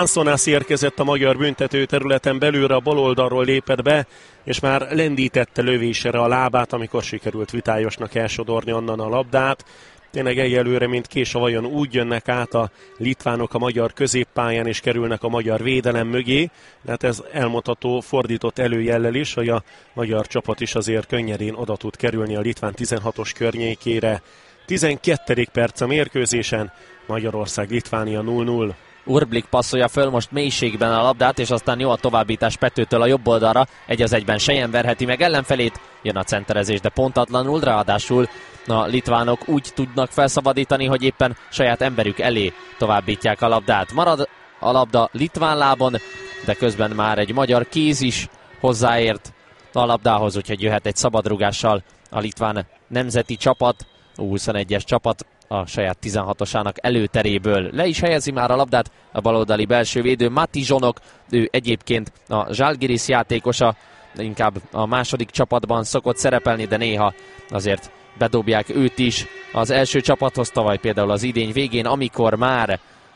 Jansonász érkezett a magyar büntető területen belülre, a baloldalról lépett be, és már lendítette lövésre a lábát, amikor sikerült Vitályosnak elsodorni onnan a labdát. Tényleg egyelőre, mint kés a vajon, úgy jönnek át a litvánok a magyar középpályán, és kerülnek a magyar védelem mögé. De hát ez elmondható fordított előjellel is, hogy a magyar csapat is azért könnyedén oda tud kerülni a litván 16-os környékére. 12. perc a mérkőzésen, Magyarország-Litvánia 0-0. Urblik passzolja föl most mélységben a labdát, és aztán jó a továbbítás Petőtől a jobb oldalra. 1-1-ben Sejen verheti meg ellenfelét, jön a centerezés, de pontatlanul, ráadásul a litvánok úgy tudnak felszabadítani, hogy éppen saját emberük elé továbbítják a labdát. Marad a labda litván lábon, de közben már egy magyar kéz is hozzáért a labdához, úgyhogy jöhet egy szabadrugással a litván nemzeti csapat, U21-es csapat a saját 16-osának előteréből. Le is helyezi már a labdát a baloldali belső védő Mati Zsonok, ő egyébként a Žalgiris játékosa, inkább a második csapatban szokott szerepelni, de néha azért bedobják őt is az első csapathoz, tavaly például az idény végén, amikor már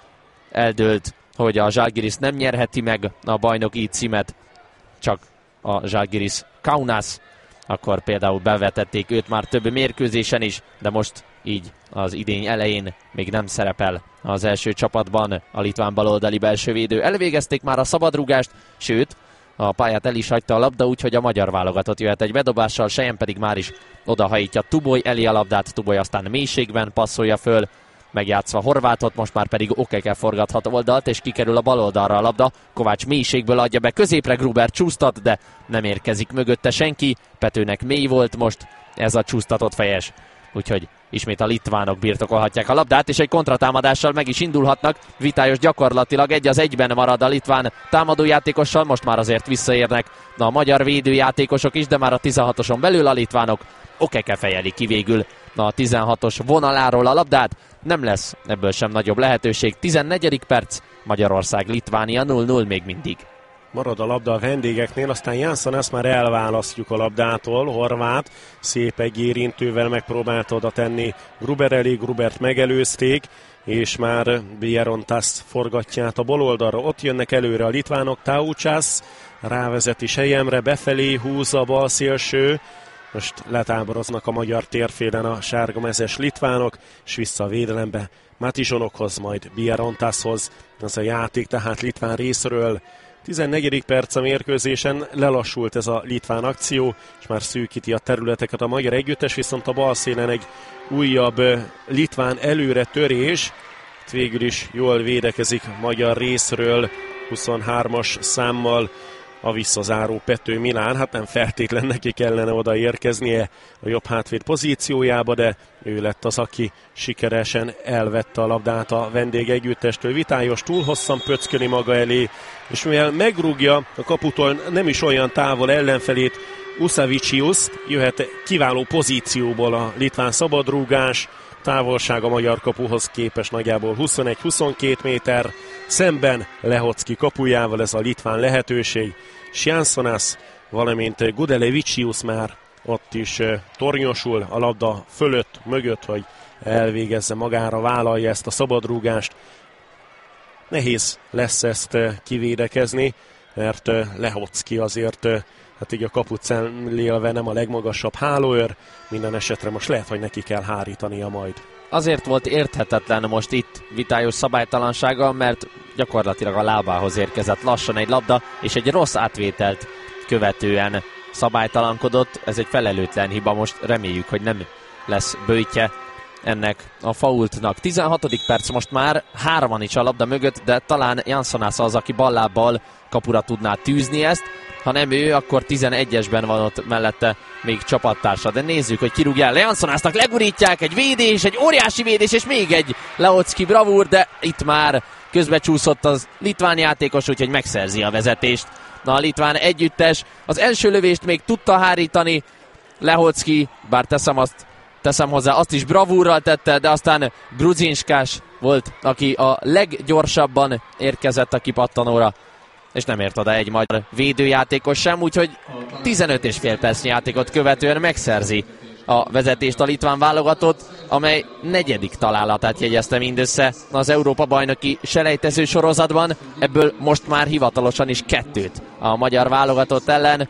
eldőlt, hogy a Žalgiris nem nyerheti meg a bajnoki címet, csak a Žalgiris Kaunas, akkor például bevetették őt már több mérkőzésen is, de most így az idény elején még nem szerepel az első csapatban a litván baloldali belsővédő. Elvégezték már a szabadrúgást, sőt, a pályát el is hagyta a labda, úgyhogy a magyar válogatott jöhet egy bedobással, Sejen pedig már is odahajítja Tuboly elé a labdát, Tuboly aztán mélységben passzolja föl, megjátszva Horvátot, most már pedig Okeke forgathat oldalt, és kikerül a bal oldalra a labda. Kovács mélységből adja be középre, Gruber csúsztat, de nem érkezik mögötte senki. Petőnek mély volt most ez a csúsztatott fejes, úgyhogy ismét a litvánok birtokolhatják a labdát, és egy kontratámadással meg is indulhatnak. Vitályos gyakorlatilag 1-1-ben marad a litván támadójátékossal, most már azért visszaérnek a magyar védőjátékosok is, de már a 16-oson belül a litvánok. Okeke fejeli ki végül a 16-os vonaláról a labdát, nem lesz ebből sem nagyobb lehetőség. 14. perc, Magyarország-Litvánia 0-0 még mindig. Marad a labda a vendégeknél, aztán Jansonász már elválasztjuk a labdától. Horvát szép egy érintővel megpróbálta oda tenni Gruber elé, Grubert megelőzték, és már Bierontas forgatja át a bal oldalra. Ott jönnek előre a litvánok, Taucsász rávezeti Sejemre, befelé húzza a bal szélső. Most letáboroznak a magyar térfélen a sárgamezes litvánok, és vissza a védelembe Mati Zsonokhoz, majd Bierontashoz. Ez a játék tehát litván részről. 14. perc a mérkőzésen, lelassult ez a litván akció, és már szűkíti a területeket a magyar együttes, viszont a bal szélen egy újabb litván előre törés. Végül is jól védekezik magyar részről, 23-as számmal a visszazáró Pető Milán. Hát nem feltétlen neki kellene odaérkeznie a jobb hátvéd pozíciójába, de ő lett az, aki sikeresen elvette a labdát a vendégegyüttestől. Vitályos túl hosszan pöcköli maga elé, és mivel megrúgja a kaputól nem is olyan távol ellenfelét, Usavicius, jöhet kiváló pozícióból a litván szabadrúgás, távolság a magyar kapuhoz képest nagyjából 21-22 méter, szemben Lehocki kapujával ez a litván lehetőség, és Jansonász, valamint Gudelevicius már ott is tornyosul a labda fölött, mögött, hogy elvégezze, magára vállalja ezt a szabadrúgást. Nehéz lesz ezt kivédekezni, mert Lehocki azért hát így a kaput szemlélve nem a legmagasabb hálóőr, minden esetre most lehet, hogy neki kell hárítania majd. Azért volt érthetetlen most itt Vitályos szabálytalansága, mert gyakorlatilag a lábához érkezett lassan egy labda, és egy rossz átvételt követően szabálytalankodott. Ez egy felelőtlen hiba, most reméljük, hogy nem lesz böjtje ennek a faultnak. 16. perc most már, 3-an is a labda mögött, de talán Jansonász az, aki ballábbal kapura tudná tűzni ezt. Ha nem ő, akkor 11-esben van ott mellette még csapattársa. De nézzük, hogy kirúgja el Jansonásznak, legurítják, egy védés, egy óriási védés, és még egy Lehocki bravúr, de itt már közbecsúszott az litván játékos, úgyhogy megszerzi a vezetést. Na, a litván együttes az első lövést még tudta hárítani Lehocki, bár teszem hozzá, azt is bravúrral tette, de aztán Gruzinskás volt, aki a leggyorsabban érkezett a kipattanóra, és nem ért oda egy magyar védőjátékos sem, úgyhogy 15,5 percnyi játékot követően megszerzi a vezetést a litván válogatott, amely 4. találatát jegyezte mindössze az Európa-bajnoki selejtező sorozatban, ebből most már hivatalosan is 2 a magyar válogatott ellen.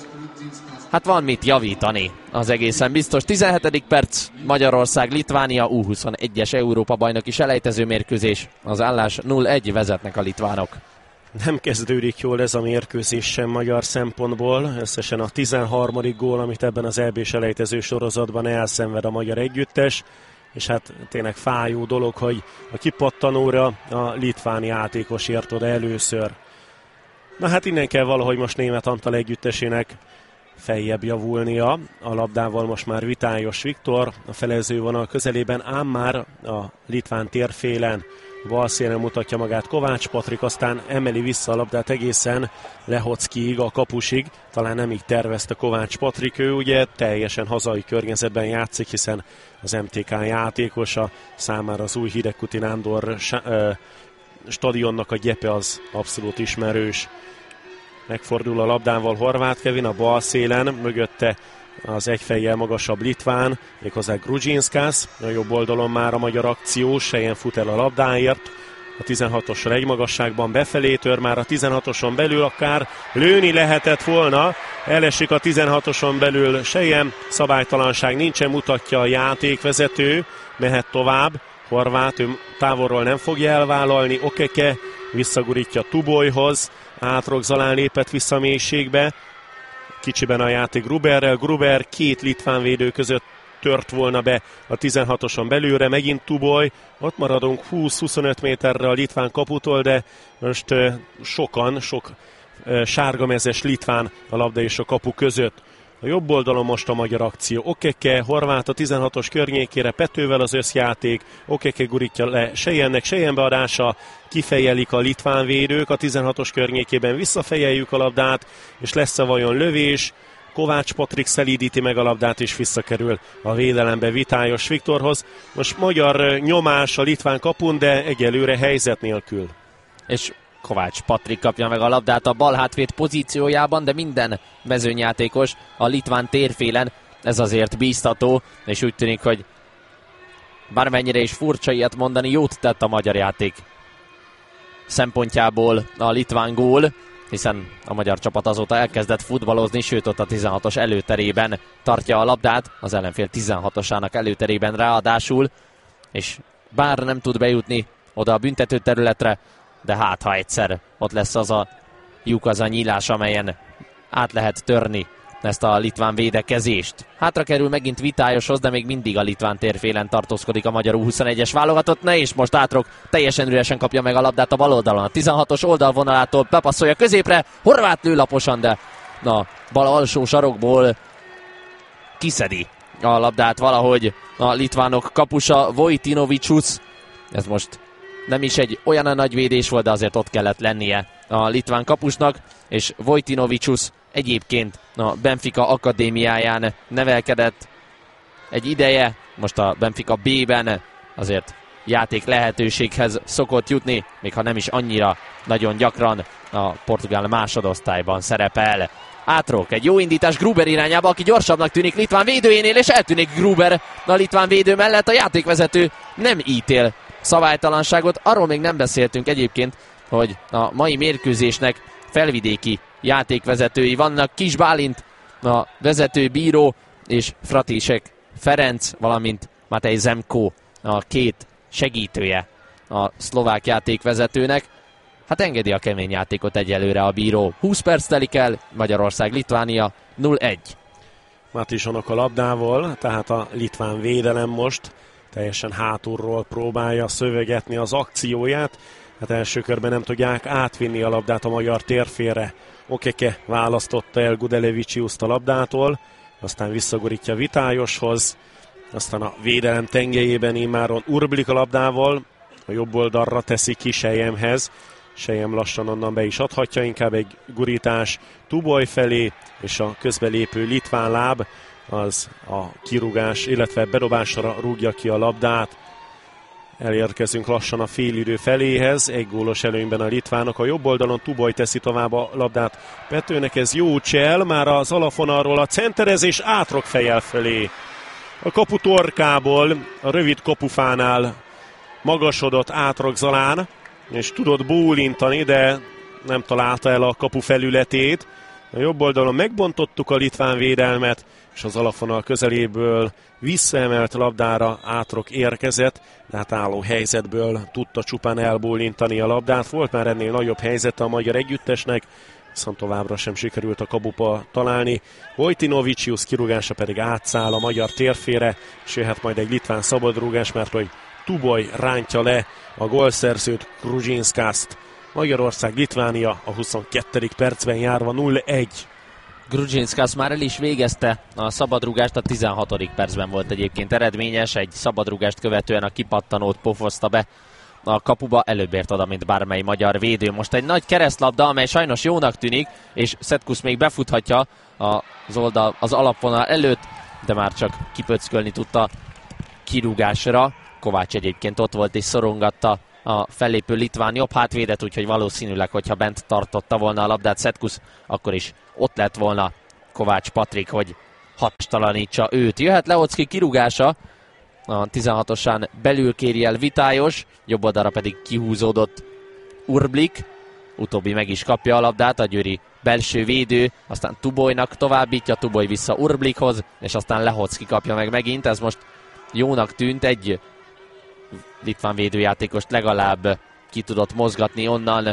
Hát van mit javítani, az egészen biztos. 17. perc, Magyarország-Litvánia U21-es Európa-bajnoki selejtező mérkőzés. Az állás 0-1, vezetnek a litvánok. Nem kezdődik jól ez a mérkőzés sem magyar szempontból. Összesen a 13. gól, amit ebben az EB selejtező sorozatban elszenved a magyar együttes. És hát tényleg fájó dolog, hogy a kipattanóra a litván játékos ért oda először. Na hát innen kell valahogy most Németh Antal együttesének feljebb javulnia. A labdával most már Vitályos Viktor a felezővonal közelében, ám már a litván térfélen bal szélen mutatja magát Kovács Patrik, aztán emeli vissza a labdát egészen Lehockiig, a kapusig. Talán nem így tervezte Kovács Patrik, ő ugye teljesen hazai környezetben játszik, hiszen az MTK játékosa, számára az új Hidegkuti Nándor stadionnak a gyepe az abszolút ismerős. Megfordul a labdával Horváth Kevin a bal szélen, mögötte az egy fejjel magasabb litván, méghozzá Grudzinszkász. A jobb oldalon már a magyar akció, Sejen fut el a labdáért. A 16-osra egy magasságban befelé tör, már a 16-oson belül akár lőni lehetett volna. Elesik a 16-oson belül Sejen, szabálytalanság nincsen, mutatja a játékvezető, mehet tovább. Horváth, ő távolról nem fogja elvállalni, Okeke visszagurítja Tubolyhoz, Átrok Zalán lépett vissza mélységbe, kicsiben a játék Gruberrel, Gruber 2 litván védő között tört volna be a 16-oson belülre, megint Tuboly, ott maradunk 20-25 méterre a litván kaputól, de most sok sárgamezes litván a labda és a kapu között. A jobb oldalon most a magyar akció. Okeke, Horváth a 16-os környékére, Petővel az összjáték, Okeke gurítja le Sejennek, Sejen beadása, kifejelik a litván védők, a 16-os környékében visszafejeljük a labdát, és lesz-e vajon lövés? Kovács Patrik szelídíti meg a labdát, és visszakerül a védelembe Vitályos Viktorhoz. Most magyar nyomás a litván kapun, de egyelőre helyzet nélkül. És Kovács Patrik kapja meg a labdát a bal hátvéd pozíciójában, de minden mezőnyjátékos a litván térfélen, ez azért bíztató, és úgy tűnik, hogy bármennyire is furcsa ilyet mondani, jót tett a magyar játék szempontjából a litván gól, hiszen a magyar csapat azóta elkezdett futballozni, sőt ott a 16-os előterében tartja a labdát, az ellenfél 16-osának előterében ráadásul, és bár nem tud bejutni oda a büntető területre, de hát ha egyszer ott lesz az a lyuk, az a nyílás, amelyen át lehet törni ezt a litván védekezést. Hátra kerül megint Vitályoshoz, de még mindig a litván térfélen tartózkodik a magyar U21-es válogatott. Na és most Átrok teljesen üresen kapja meg a labdát a bal oldalon. A 16-os oldalvonalától bepasszolja középre, Horváth lő laposan, de na, bal alsó sarokból kiszedi a labdát valahogy a litvánok kapusa, Vojtinovičius. Ez most nem is egy olyan nagy védés volt, de azért ott kellett lennie a litván kapusnak, és Vojtinovičius egyébként a Benfica akadémiáján nevelkedett egy ideje, most a Benfica B-ben azért játék lehetőséghez szokott jutni, még ha nem is annyira nagyon gyakran a portugál másodosztályban szerepel. Átrok, egy jó indítás Gruber irányába, aki gyorsabbnak tűnik litván védőjénél, és eltűnik Gruber a litván védő mellett. A játékvezető nem ítél szabálytalanságot. Arról még nem beszéltünk egyébként, hogy a mai mérkőzésnek felvidéki játékvezetői vannak. Kis Bálint a vezetőbíró, és Fratisek Ferenc, valamint Matej Zemko a 2 segítője a szlovák játékvezetőnek. Hát engedi a kemény játékot egyelőre a bíró. 20 perc telik el, Magyarország-Litvánia 0-1. Matisonok a labdával, tehát a litván védelem most teljesen hátulról próbálja szövegetni az akcióját. Hát első körben nem tudják átvinni a labdát a magyar térfélre. Okeke választotta el Gudeleviciuszt a labdától, aztán visszagurítja Vitályoshoz, aztán a védelem tengelyében immáron Urblik a labdával, a jobb oldalra teszi ki Sejemhez. Sejem lassan onnan be is adhatja, inkább egy gurítás Tuboly felé, és a közbelépő litván láb az a kirúgás, illetve bedobásra rúgja ki a labdát. Elérkezünk lassan a félidő feléhez, egy gólos előnyben a litvánok. A jobb oldalon Tuboly teszi tovább a labdát Petőnek, ez jó csel, már az alapvonalról a centerezés, Átrok fejjel fölé. A kapu torkából, a rövid kapufánál magasodott Átrok Zalán, és tudott bólintani, de nem találta el a kapu felületét. A jobb oldalon megbontottuk a litván védelmet, és az alapvonal közeléből visszaemelt labdára Átrok érkezett, de hát álló helyzetből tudta csupán elbólintani a labdát. Volt már ennél nagyobb helyzete a magyar együttesnek, viszont továbbra sem sikerült a kapuba találni. Vojtinovicius kirúgása pedig átszáll a magyar térfére, és jöhet majd egy litván szabadrúgás, mert hogy Tuboj rántja le a gólszerzőt, Grudzinskast. Magyarország-Litvánia a 22. percben járva 0-1. Grudzinskast már el is végezte a szabadrúgást, a 16. percben volt egyébként eredményes, egy szabadrúgást követően a kipattanót pofozta be a kapuba, előbb ért oda, mint bármely magyar védő. Most egy nagy keresztlabda, amely sajnos jónak tűnik, és Setkus még befuthatja az alapvonal előtt, de már csak kipöckölni tudta kirúgásra. Kovács egyébként ott volt és szorongatta a fellépő litván jobb hátvédet, úgyhogy valószínűleg, hogyha bent tartotta volna a labdát Setkus, akkor is ott lett volna Kovács Patrik, hogy hatástalanítsa őt. Jöhet Lehocki kirúgása, a 16-osán belül kéri el Vitályos, jobb oldalra pedig kihúzódott Urblik, utóbbi meg is kapja a labdát, a győri belső védő, aztán Tubojnak továbbítja, Tuboj vissza Urblikhoz, és aztán Lehocki kapja meg megint, ez most jónak tűnt, egy litván védőjátékost legalább ki tudott mozgatni onnan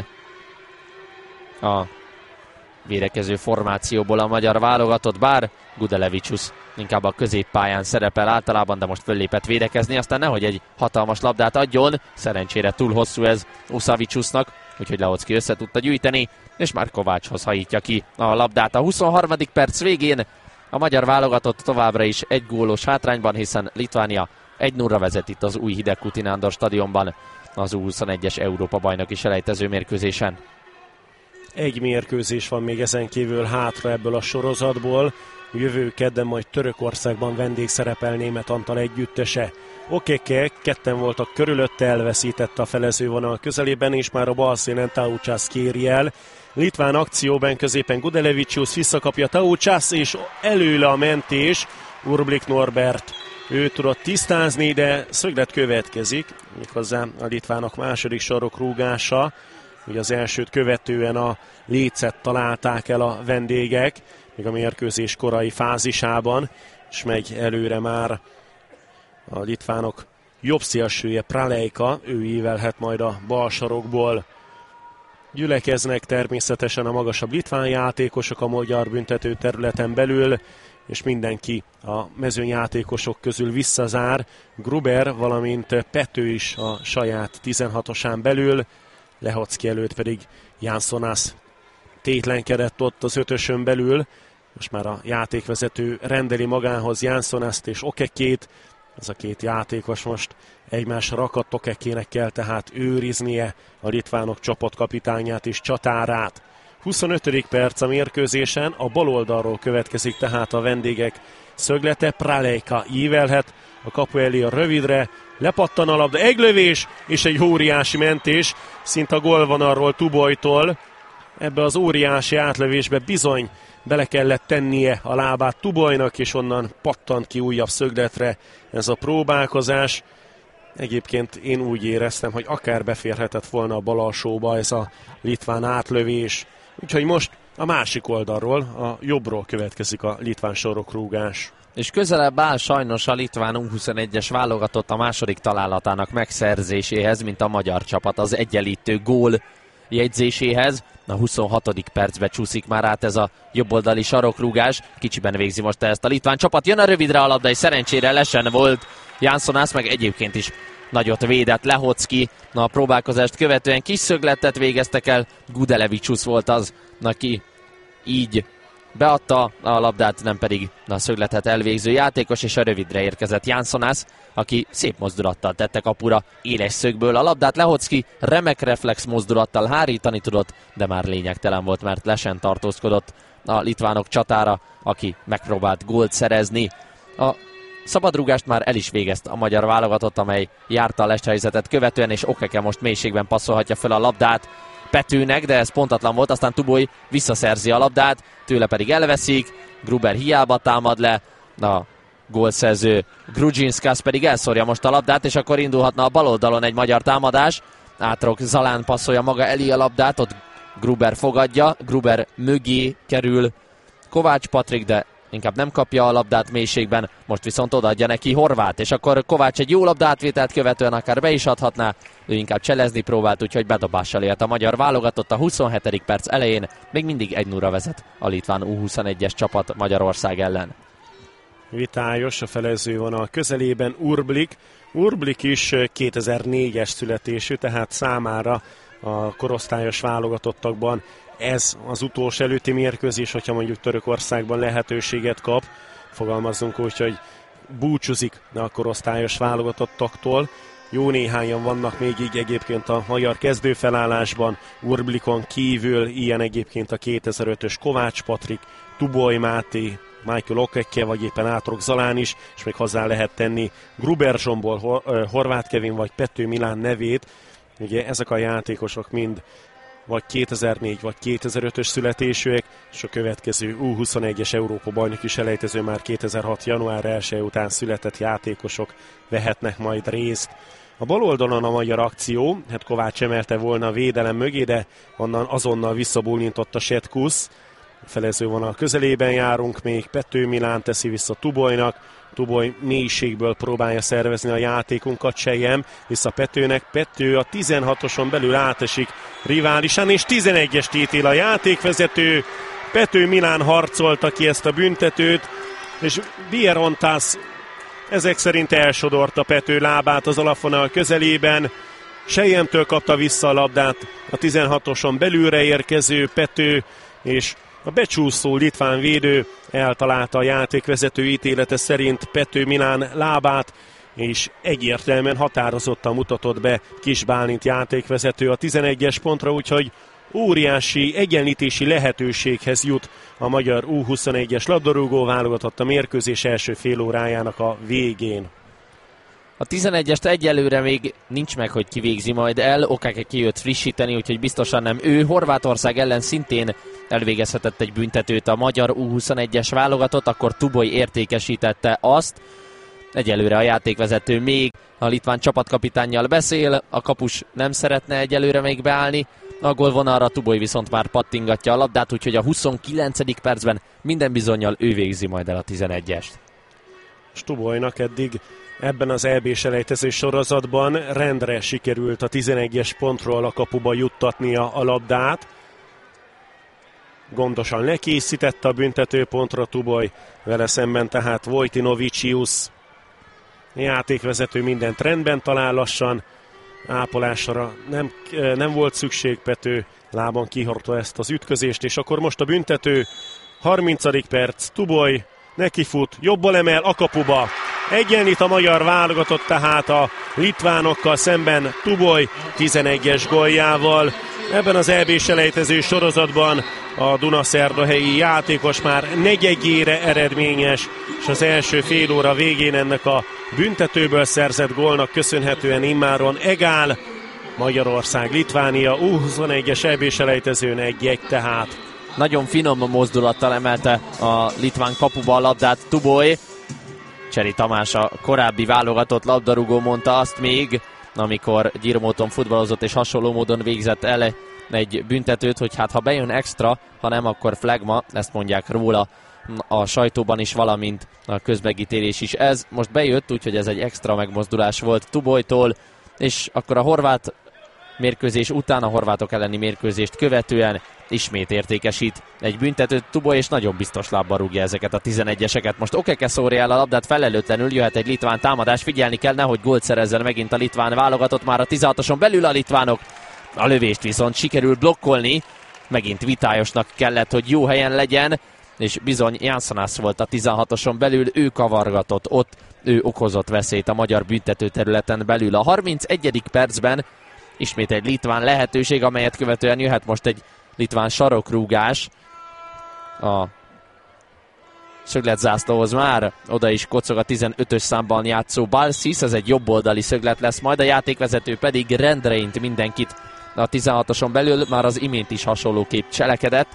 a védekező formációból a magyar válogatott, bár Gudelevicius inkább a középpályán szerepel általában, de most föllépett védekezni, aztán nehogy egy hatalmas labdát adjon, szerencsére túl hosszú ez Usaviciusnak, úgyhogy Lehocki össze tudta gyűjteni, és már Kovácshoz hajítja ki a labdát. A 23. perc végén a magyar válogatott továbbra is egy gólos hátrányban, hiszen Litvánia 1-0-ra vezet itt az új Hidegkúti Nándor stadionban az U21-es Európa-bajnoki selejtező mérkőzésen. Egy mérkőzés van még ezen kívül hátra ebből a sorozatból. Jövő kedden majd Törökországban vendégszerepel Németh Antal együttese. Okeke, ketten voltak körülötte, elveszítette a felezővonal közelében, és már a bal színen Taucsász kéri el. Litván akcióban középen Gudelevicius visszakapja Taucsász, és előle a mentés. Urblik Norbert, ő tudott tisztázni, de szöglet következik, méghozzá a litvánok második sarok rúgása. Ugye az elsőt követően a lécet találták el a vendégek, még a mérkőzés korai fázisában, és megy előre már a litvánok jobb szélsője Pralejka, ő ívelhet majd a bal sarokból. Gyülekeznek természetesen a magasabb litván játékosok a magyar büntető területen belül, és mindenki a mezőnyjátékosok közül visszazár. Gruber, valamint Pető is a saját 16-osán belül, Lehocki előtt pedig Jansonas tétlenkedett ott az ötösön belül. Most már a játékvezető rendeli magához Jansonast és Okekét. Ez a két játékos most egymásra rakadt, Okekének kell tehát őriznie a litvánok csapatkapitányát és csatárát. 25. perc a mérkőzésen, a bal oldalról következik tehát a vendégek szöglete. Pralejka ívelhet a kapu elé a rövidre, lepattan a labda, egy lövés és egy óriási mentés, szinte a gólvonalról Tubojtól. Ebbe az óriási átlövésbe bizony bele kellett tennie a lábát Tubojnak, és onnan pattant ki újabb szögletre ez a próbálkozás. Egyébként én úgy éreztem, hogy akár beférhetett volna a bal alsóba ez a litván átlövés. Úgyhogy most a másik oldalról, a jobbról következik a litván sorokrúgás. És közelebb áll sajnos a litván U21-es válogatott a második találatának megszerzéséhez, mint a magyar csapat az egyenlítő gól jegyzéséhez. A 26. percbe csúszik már át ez a jobboldali sarokrúgás. Kicsiben végzi most ezt a litván csapat. Jön a rövidre a labda, és szerencsére lesen volt Jansonas, meg egyébként is nagyot védett Lehocki. A próbálkozást követően kis szögletet végeztek el. Gudelevicius volt az, aki így beadta a labdát, nem pedig a szögletet elvégző játékos, és a rövidre érkezett Jansonas, aki szép mozdulattal tette kapura éles szögből a labdát. Lehocki remek reflex mozdulattal hárítani tudott, de már lényegtelen volt, mert lesen tartózkodott a litvánok csatára, aki megpróbált gólt szerezni. A szabadrúgást már el is végezte a magyar válogatott, amely járta a leshelyzetet követően, és Okeke most mélységben passzolhatja fel a labdát Petőnek, de ez pontatlan volt, aztán Tuboj visszaszerzi a labdát, tőle pedig elveszik, Gruber hiába támad le, a gólszerző Grudzinszkas pedig elszórja most a labdát, és akkor indulhatna a bal oldalon egy magyar támadás. Átrok Zalán passzolja maga elé a labdát, ott Gruber fogadja, Gruber mögé kerül Kovács Patrik, de inkább nem kapja a labdát mélységben, most viszont odaadja neki Horváth, és akkor Kovács egy jó labdátvételt követően akár be is adhatná, ő inkább cselezni próbált, úgyhogy bedobással élt a magyar válogatott a 27. perc elején, még mindig 1-0-ra vezet a litván U21-es csapat Magyarország ellen. Vitályos a felezővonal közelében Urblik. Urblik is 2004-es születésű, tehát számára a korosztályos válogatottakban ez az utolsó előtti mérkőzés, hogyha mondjuk Törökországban lehetőséget kap. Fogalmazzunk úgy, hogy búcsúzik a korosztályos válogatottaktól. Jó néhányan vannak még így egyébként a magyar kezdőfelállásban, Urblikon kívül, ilyen egyébként a 2005-ös Kovács Patrik, Tuboly Máté, Michael Okeke, vagy éppen Átrok Zalán is, és még hozzá lehet tenni Gruber Zsombor, Horváth Kevin vagy Pető Milán nevét. Ugye ezek a játékosok mind vagy 2004 vagy 2005-ös születésűek, és a következő U21-es Európa-bajnoki selejtező már 2006. január 1 után született játékosok vehetnek majd részt. A bal oldalon a magyar akció, hát Kovács emelte volna a védelem mögé, de onnan azonnal visszabólintott a Setkusz. Felezővonal közelében járunk még, Pető Milán teszi vissza Tubolynak, Tuboly mélységből próbálja szervezni a játékunkat, Sejem vissza Petőnek, Pető a 16-oson belül átesik riválisán, és 11-es tétél a játékvezető, Pető Milán harcolta ki ezt a büntetőt, és Bierontas ezek szerint elsodorta Pető lábát az alapvonal közelében, Sejemtől kapta vissza a labdát a 16-oson belülre érkező Pető, és a becsúszó litván védő eltalálta a játékvezető ítélete szerint Pető Milán lábát, és egyértelműen határozottan mutatott be Kis Bálint játékvezető a 11-es pontra, úgyhogy óriási egyenlítési lehetőséghez jut a magyar U21-es labdarúgó válogatott a mérkőzés első fél órájának a végén. A 11-est egyelőre még nincs meg, hogy kivégzi majd el, Okeke kijött frissíteni, úgyhogy biztosan nem ő. Horvátország ellen szintén elvégezhetett egy büntetőt a magyar U21-es válogatott, akkor Tuboly értékesítette azt. Egyelőre a játékvezető még a litván csapatkapitánnyal beszél, a kapus nem szeretne egyelőre még beállni, a gólvonalra Tuboly viszont már pattingatja a labdát, úgyhogy a 29. percben minden bizonnyal ő végzi majd el a 11-est. Tubolynak eddig ebben az EB-selejtező sorozatban rendre sikerült a 11-es pontról a kapuba juttatnia a labdát. Gondosan lekészítette a büntetőpontra Tuboly, vele szemben tehát Vojtinovicius játékvezető mindent rendben talál lassan, ápolásra nem volt szükség, Pető lábon kihordta ezt az ütközést, és akkor most a büntető, 30. perc, Tuboly nekifut, jobbal emel a kapuba. Egyenlít a magyar válogatott tehát a litvánokkal szemben Tuboly 11-es góljával. Ebben az EB-selejtező sorozatban a dunaszerdahelyi játékos már negyedjére eredményes, és az első fél óra végén ennek a büntetőből szerzett gólnak köszönhetően immáron egál. Magyarország-Litvánia U21-es EB-selejtezőn 1-1 tehát. Nagyon finom mozdulattal emelte a litván kapuba a labdát Tuboly. Cseri Tamás, a korábbi válogatott labdarúgó mondta azt még, amikor Gyirmóton futballozott és hasonló módon végzett el egy büntetőt, hogy hát ha bejön extra, ha nem, akkor flagma, ezt mondják róla a sajtóban is, valamint a közmegítélés is. Ez most bejött, úgyhogy ez egy extra megmozdulás volt Tubolytól, és akkor a horvát mérkőzés után, a horvátok elleni mérkőzést követően ismét értékesít egy büntetőt Tuboly, és nagyon biztos lábbal rúgja ezeket a 11-eseket. Most Okeke szórja el a labdát, felelőtlenül jöhet egy litván támadás, figyelni kell, nehogy gólt szerezzen megint a litván válogatott, már a 16-oson belül a litvánok. A lövést viszont sikerül blokkolni, megint Vitályosnak kellett, hogy jó helyen legyen, és bizony Janssonász volt a 16-oson belül, ő kavargatott ott, ő okozott veszélyt a magyar büntető területen belül. A 31. percben ismét egy litván lehetőség, amelyet követően jöhet most egy litván sarokrúgás. A szögletzászlóhoz már oda is kocog a 15-ös számban játszó Balsis, ez egy jobboldali szöglet lesz majd, a játékvezető pedig rendre int mindenkit a 16-oson belül, már az imént is hasonlóképp cselekedett.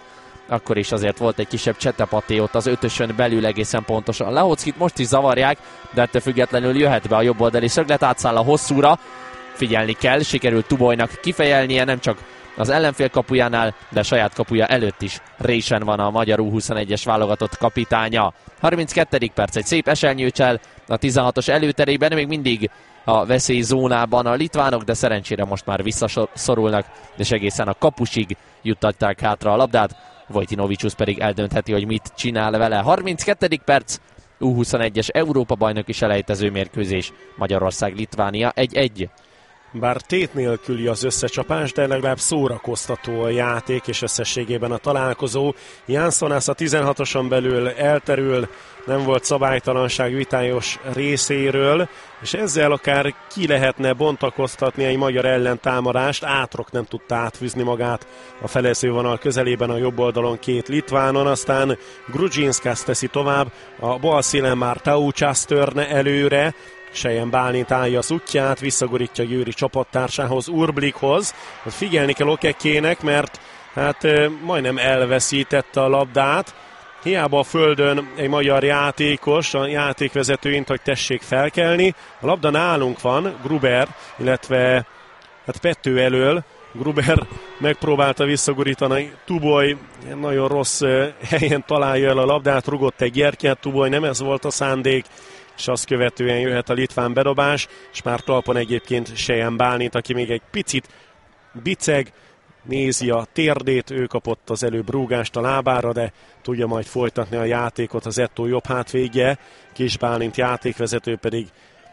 akkor is azért volt egy kisebb csetepaté ott az 5-ösön belül egészen pontosan. Lehockit most is zavarják, de ettől függetlenül jöhet be a jobboldali szöglet, átszáll a hosszúra, figyelni kell, sikerült Tubolynak kifejelnie, nem csak az ellenfél kapujánál, de saját kapuja előtt is résen van a magyar U21-es válogatott kapitánya. 32. perc, egy szép esernyőcsel a 16-os előterében, még mindig a veszélyzónában a litvánok, de szerencsére most már visszaszorulnak, és egészen a kapusig juttatták hátra a labdát. Vojtinovicius pedig eldöntheti, hogy mit csinál vele. 32. perc, U21-es Európa-bajnoki selejtező mérkőzés, Magyarország-Litvánia 1-1. Bár tét nélküli az összecsapás, de legalább szórakoztató a játék, és összességében a találkozó. Jánszonász a 16-oson belül elterül, nem volt szabálytalanság vitályos részéről, és ezzel akár ki lehetne bontakoztatni egy magyar ellentámadást. Átrok nem tudta átfűzni magát a felezővonal közelében a jobb oldalon két litvánon, aztán Grudzinszkas teszi tovább, a bal szélen már Taucsász törne előre, Sejen Bálint állja az útját, visszagurítja Győri csapattársához, Urblikhoz. Figyelni kell Okekének, mert hát majdnem elveszítette a labdát. Hiába a földön egy magyar játékos, a játékvezetőint, hogy tessék felkelni. A labda nálunk van, Gruber, illetve hát Pető elől. Gruber megpróbálta visszagurítani, Tuboly nagyon rossz helyen találja el a labdát, rugott egy gyertyát, Tuboly nem ez volt a szándék, és azt követően jöhet a litván bedobás, és már talpon egyébként Sejen Bálint, aki még egy picit biceg, nézi a térdét, ő kapott az előbb rúgást a lábára, de tudja majd folytatni a játékot az Ettó jobb hátvégje, Kis Bálint játékvezető pedig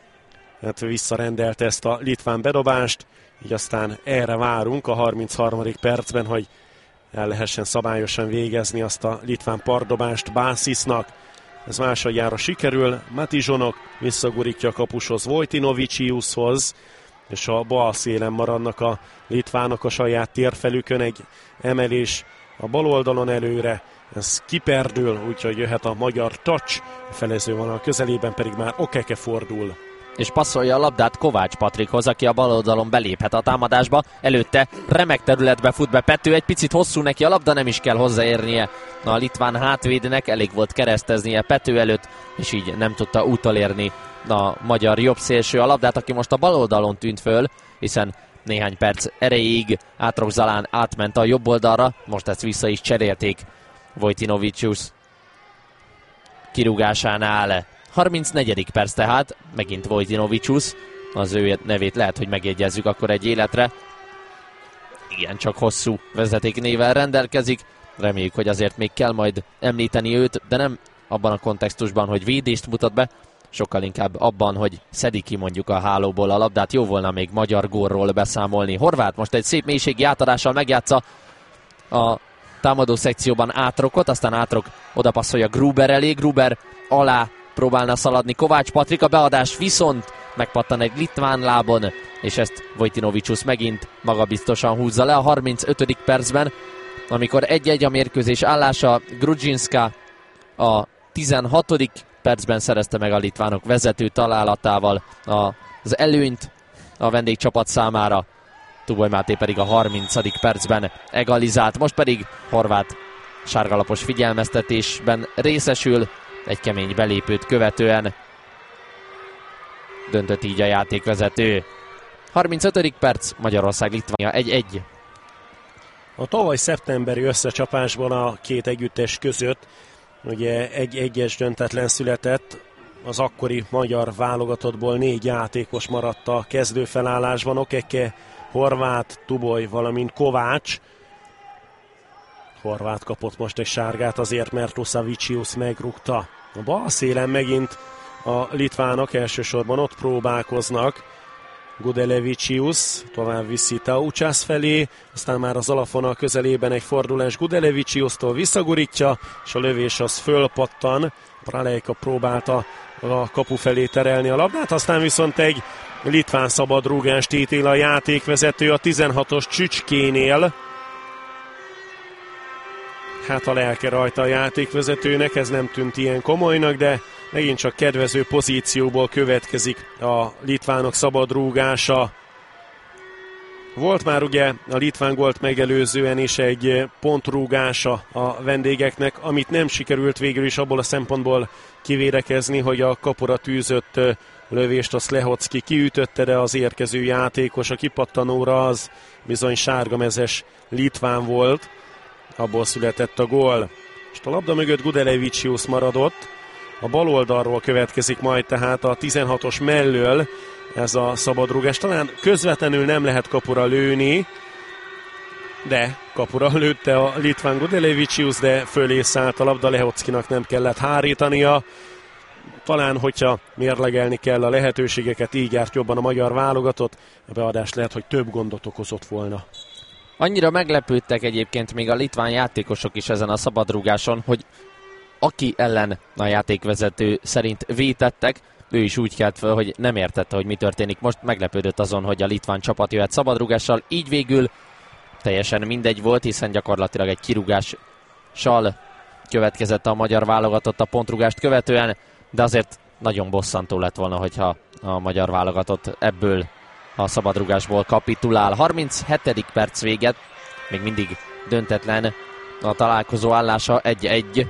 hát visszarendelte ezt a litván bedobást, így aztán erre várunk a 33. percben, hogy el lehessen szabályosan végezni azt a litván pardobást Bászisnak. Ez másodjára sikerül, Matizsonok visszagurítja a kapushoz, Vojtinoviciushoz, és a bal szélen maradnak a litvánok a saját térfelükön, egy emelés a bal oldalon előre, ez kiperdül, úgyhogy jöhet a magyar touch, a felezővonal közelében pedig már Okeke fordul. És passzolja a labdát Kovács Patrikhoz, aki a bal oldalon beléphet a támadásba. Előtte remek területbe fut be Pető, egy picit hosszú neki a labda, nem is kell hozzáérnie a litván hátvédnek, elég volt kereszteznie Pető előtt, és így nem tudta utolérni a magyar jobb szélső a labdát, aki most a bal oldalon tűnt föl, hiszen néhány perc erejéig Átrok Zalán átment a jobb oldalra, most ezt vissza is cserélték Vojtinovicius kirúgásánál. 34. perc tehát, megint Vojtinovicius, az ő nevét lehet, hogy megjegyezzük akkor egy életre. Igen, csak hosszú vezetéknével rendelkezik, reméljük, hogy azért még kell majd említeni őt, de nem abban a kontextusban, hogy védést mutat be, sokkal inkább abban, hogy szedi ki mondjuk a hálóból a labdát. Jó volna még magyar gólról beszámolni. Horváth most egy szép mélységi átadással megjátsza a támadó szekcióban Átrokot, aztán Átrok odapasszolja Gruber elé, Gruber alá próbálna szaladni Kovács Patrik, a beadás viszont megpattan egy litván lábon, és ezt Vojtinovicius megint magabiztosan húzza le a 35. percben, amikor 1-1 a mérkőzés állása. Grudzinska a 16. percben szerezte meg a litvánok vezető találatával az előnyt a vendégcsapat számára. Tuboly Máté pedig a 30. percben egalizált, most pedig Horváth sárgalapos figyelmeztetésben részesül, egy kemény belépőt követően döntött így a játékvezető. 35. perc, Magyarország-Litvánia 1-1. A tavaly szeptemberi összecsapásban a két együttes között ugye egy-egyes döntetlen született, az akkori magyar válogatottból 4 játékos maradt a kezdőfelállásban, Okeke, Horváth, Tuboly, valamint Kovács. Horváth kapott most egy sárgát azért, mert Usavicius megrúgta. A bal szélen megint a litvánok elsősorban ott próbálkoznak. Gudelevicius tovább viszi Taucsász felé, aztán már az alafonal közelében egy fordulás Gudeleviciustól visszagurítja, és a lövés az fölpattan. Pralejka próbálta a kapu felé terelni a labdát, aztán viszont egy litván szabadrúgást ítél a játékvezető a 16-os Csücskénél. Hát a lelke rajta a játékvezetőnek, ez nem tűnt ilyen komolynak, de megint csak kedvező pozícióból következik a litvánok szabadrúgása. Volt már ugye a litván gólt megelőzően is egy pontrúgása a vendégeknek, amit nem sikerült végül is abból a szempontból kivédekezni, hogy a kapura tűzött lövést a Slehocki kiütötte, de az érkező játékos a kipattanóra az bizony sárgamezes litván volt, abból született a gól. És a labda mögött Gudelevicius maradott, a bal oldalról következik majd tehát a 16-os mellől ez a szabadrúgás. Talán közvetlenül nem lehet kapura lőni, de kapura lőtte a litván Gudelevicius, de fölé szállt a labda, Lehockinak nem kellett hárítania. Talán, hogyha mérlegelni kell a lehetőségeket, így járt jobban a magyar válogatott, a beadás lehet, hogy több gondot okozott volna. Annyira meglepődtek egyébként még a litván játékosok is ezen a szabadrúgáson, hogy aki ellen a játékvezető szerint vétettek, ő is úgy kelt fel, hogy nem értette, hogy mi történik. Most meglepődött azon, hogy a litván csapat jöhet szabadrúgással, így végül teljesen mindegy volt, hiszen gyakorlatilag egy kirúgással következett a magyar válogatott a pontrúgást követően, de azért nagyon bosszantó lett volna, hogyha a magyar válogatott ebből a szabadrúgásból kapitulál. 37. perc véget, még mindig döntetlen a találkozó állása, 1-1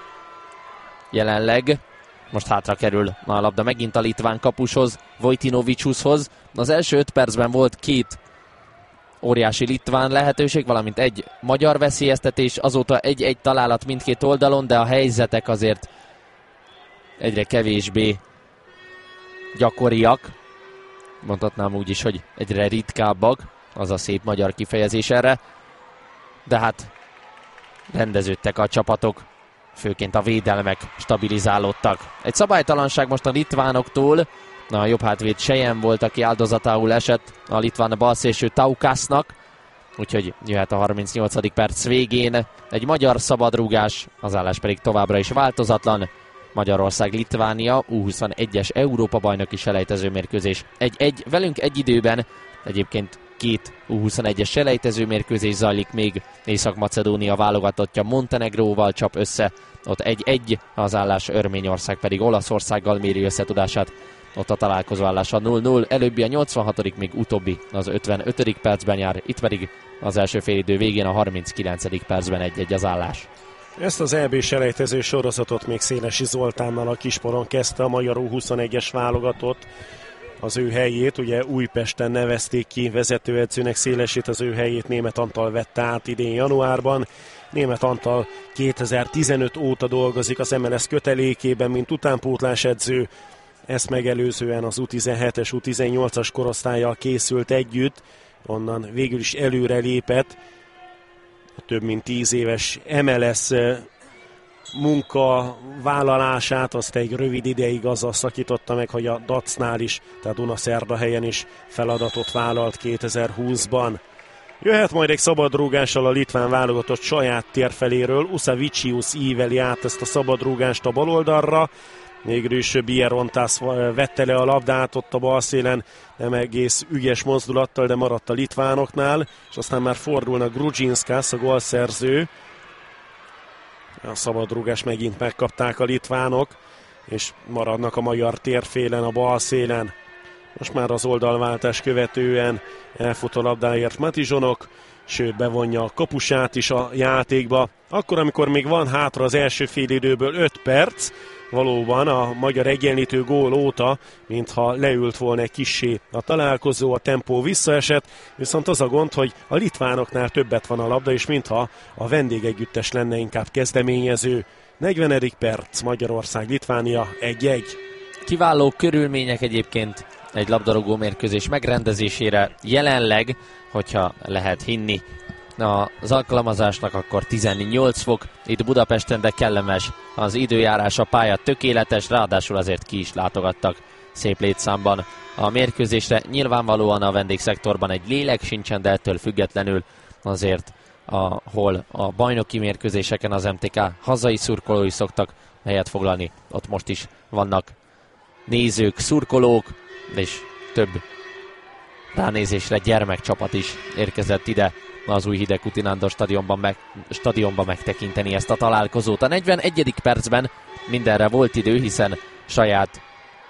jelenleg. Most hátra kerül a labda megint a litván kapushoz, Vojtinovicushoz. Az első 5 percben volt 2 óriási litván lehetőség, valamint egy magyar veszélyeztetés, azóta 1-1 találat mindkét oldalon, de a helyzetek azért egyre kevésbé gyakoriak. Mondhatnám úgy is, hogy egyre ritkábbak, az a szép magyar kifejezés erre. De hát rendeződtek a csapatok, főként a védelmek stabilizálódtak. Egy szabálytalanság most a litvánoktól, a jobb hátvéd Sejen volt, aki áldozatául esett a litván balszélső Taukasnak, úgyhogy jöhet a 38. perc végén egy magyar szabadrúgás, az állás pedig továbbra is változatlan. Magyarország-Litvánia U21-es Európa-bajnoki selejtező mérkőzés 1-1, velünk egy időben egyébként 2 U21-es selejtező mérkőzés zajlik még. Észak-Macedónia válogatottja Montenegróval csap össze, ott 1-1, az állás, Örményország pedig Olaszországgal méri összetudását, ott a találkozó állása 0-0, előbbi a 86., még utóbbi az 55. percben jár, itt pedig az első félidő végén a 39. percben 1-1 az állás. Ezt az EB selejtező sorozatot még Szélesi Zoltánnal a Kisporon kezdte a magyar U21-es válogatott. Az ő helyét, ugye Újpesten nevezték ki vezetőedzőnek Szélesit, az ő helyét Németh Antal vette át idén januárban. Németh Antal 2015 óta dolgozik az MLS kötelékében, mint utánpótlás edző. Ezt megelőzően az U17-es, U18-as korosztállyal készült együtt, onnan végül is előre lépett. A több mint 10 éves MLS munkavállalását azt egy rövid ideig azzal szakította meg, hogy a Dacnál is, tehát Dunaszerdahelyen is feladatot vállalt 2020-ban. Jöhet majd egy szabadrúgással a litván válogatott saját térfeléről, Usavicius íveli át ezt a szabadrúgást a baloldalra, mégis Bierontas vette le a labdát ott a balszélen, nem egész ügyes mozdulattal, de maradt a litvánoknál, és aztán már fordulnak Grudzinskás, a gólszerző. A szabadrúgás megint megkapták a litvánok, és maradnak a magyar térfélen, a balszélen. Most már az oldalváltás követően elfut a labdáért Matizsonok, sőt bevonja a kapusát is a játékba. Akkor, amikor még van hátra az első félidőből 5 perc, valóban a magyar egyenlítő gól óta, mintha leült volna egy kissé a találkozó, a tempó visszaesett, viszont az a gond, hogy a litvánoknál többet van a labda, és mintha a vendégegyüttes lenne inkább kezdeményező. 40. perc, Magyarország-Litvánia 1-1. Kiváló körülmények egyébként egy labdarúgó mérkőzés megrendezésére jelenleg, hogyha lehet hinni az alkalmazásnak, akkor 18 fok itt Budapesten, de kellemes az időjárás, a pálya tökéletes, ráadásul azért ki is látogattak szép létszámban a mérkőzésre. Nyilvánvalóan a vendégszektorban egy lélek sincsen, de ettől függetlenül azért ahol a bajnoki mérkőzéseken az MTK hazai szurkolói szoktak helyet foglalni, ott most is vannak nézők, szurkolók, és több ránézésre gyermekcsapat is érkezett ide az új Hidegkúti Nándor stadionban megtekinteni ezt a találkozót. A 41. percben mindenre volt idő, hiszen saját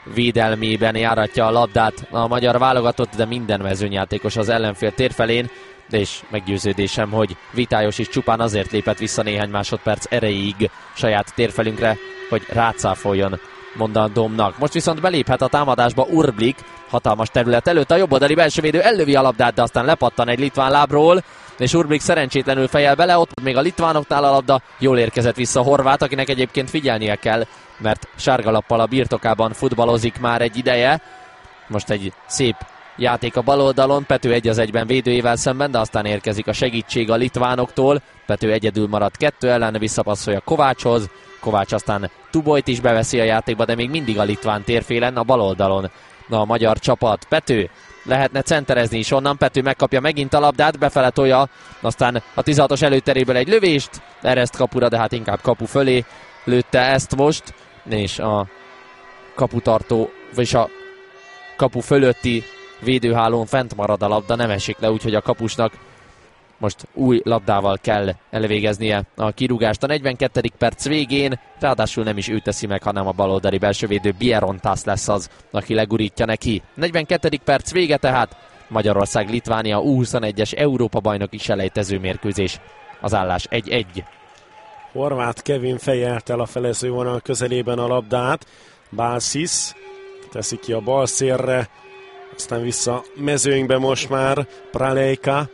védelmében járatja a labdát a magyar válogatott, de minden mezőnyjátékos az ellenfél térfelén, és meggyőződésem, hogy Vitályos is csupán azért lépett vissza néhány másodperc erejéig saját térfelünkre, hogy rácáfoljon mondandómnak. Most viszont beléphet a támadásba Urblik, hatalmas terület előtt, a jobboldali belsővédő ellövi a labdát, de aztán lepattan egy litván lábról, és Urblik szerencsétlenül fejel bele, ott még a litvánoknál a labda, jól érkezett vissza Horváth, akinek egyébként figyelnie kell, mert sárgalappal a birtokában futballozik már egy ideje. Most egy szép játék a bal oldalon, Pető 1-1-ben védőjével szemben, de aztán érkezik a segítség a litvánoktól. Pető egyedül marad 2 ellen, visszapasszolja Kovácshoz. Kovács aztán Tubolyt is beveszi a játékba, de még mindig a litván térfélen, a bal oldalon a magyar csapat. Pető lehetne centerezni is onnan, Pető megkapja megint a labdát, befele tolja, aztán a 16-os előteréből egy lövést, ereszt kapura, de hát inkább kapu fölé lőtte ezt most, és a kaputartó, vagyis a kapu fölötti védőhálón fent marad a labda, nem esik le, úgyhogy a kapusnak most új labdával kell elvégeznie a kirúgást a 42. perc végén, ráadásul nem is ő teszi meg, hanem a baloldali belsővédő Bierontas lesz az, aki legurítja neki. 42. perc vége tehát, Magyarország-Litvánia U21-es Európa-bajnoki selejtező mérkőzés. Az állás 1-1. Horváth Kevin fejelt el a felezővonal közelében a labdát, Balsis teszi ki a bal szélre, aztán vissza mezőnybe most már Pralejka,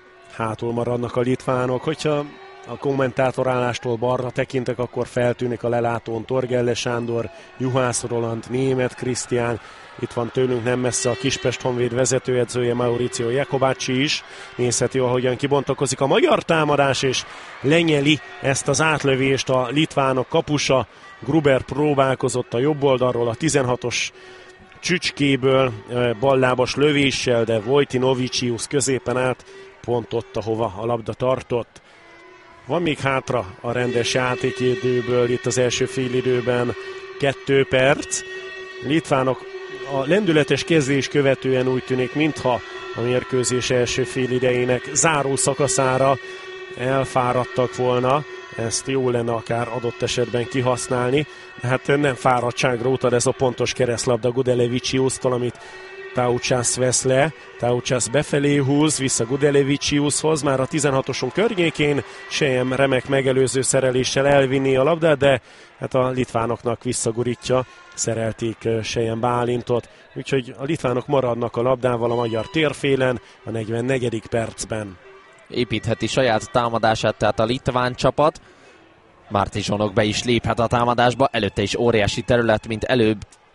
hátul maradnak a litvánok. Hogyha a kommentátorállástól balra tekintek, akkor feltűnik a lelátón Torgelle Sándor, Juhász Roland, Németh Krisztián, itt van tőlünk nem messze a Kispest Honvéd vezetőedzője Mauricio Jakobacci is. Nézheti, ahogyan kibontakozik a magyar támadás, és lenyeli ezt az átlövést a litvánok kapusa. Gruber próbálkozott a jobb oldalról a 16-os csücskéből ballábas lövéssel, de Vojtinovicius középen állt, pont ott, ahova a labda tartott. Van még hátra a rendes játékidőből, itt az első félidőben 2 perc. Litvánok a lendületes kezdés követően úgy tűnik, mintha a mérkőzés első félidejének záró szakaszára elfáradtak volna. Ezt jó lenne akár adott esetben kihasználni, de hát nem fáradtságra utal ez a pontos keresztlabda Gudeleviciustól, amit Taucsász vesz le, Taucsász befelé húz, vissza Gudeleviciushoz, már a 16-oson környékén, Sejem remek megelőző szereléssel elvinni a labdát, de hát a litvánoknak visszagurítja, szerelték Sejem Bálintot, úgyhogy a litvánok maradnak a labdával a magyar térfélen a 44. percben. Építheti saját támadását, tehát a litván csapat. Mártizsonok be is léphet a támadásba, előtte is óriási terület, mint előbb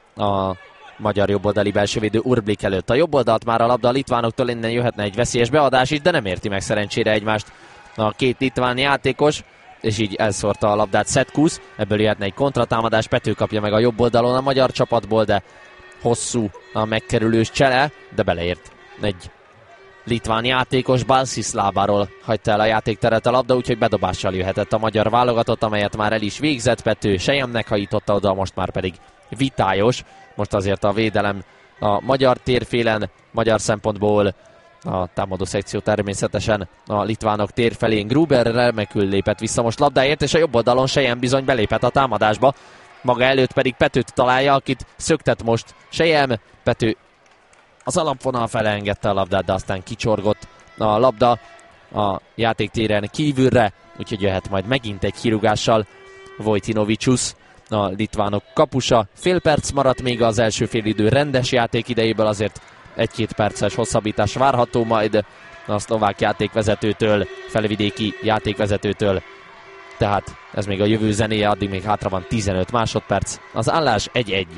a magyar jobboldali belsővédő Urblik előtt. A jobboldalt már a labda a litvánoktól, innen jöhetne egy veszélyes beadás is, de nem érti meg szerencsére egymást a két litván játékos, és így elszórta a labdát Szetkusz, ebből jöhetne egy kontratámadás, Pető kapja meg a jobb oldalon a magyar csapatból, de hosszú a megkerülős csele, de beleért egy litván játékos, Balsis lábáról hagyta el a játékteret a labda, úgyhogy bedobással jöhetett a magyar válogatott, amelyet már el is végzett. Pető Sejemnek hajította oda, most már pedig Vitályos. Most azért a védelem a magyar térfélen, magyar szempontból a támadó szekció természetesen a litvánok térfelén. Gruber remekül lépett vissza most labdáért, és a jobb oldalon Sejem bizony belépett a támadásba. Maga előtt pedig Petőt találja, akit szöktet most Sejem. Pető az alapvonal fele engedte a labdát, de aztán kicsorgott a labda a játéktéren kívülre, úgyhogy jöhet majd megint egy kirúgással Vojtinovicius, a litvánok kapusa. Fél perc maradt még az első félidő rendes játék idejéből, azért 1-2 perces hosszabbítás várható majd a szlovák játékvezetőtől, felvidéki játékvezetőtől. Tehát ez még a jövő zenéje, addig még hátra van 15 másodperc. Az állás 1-1.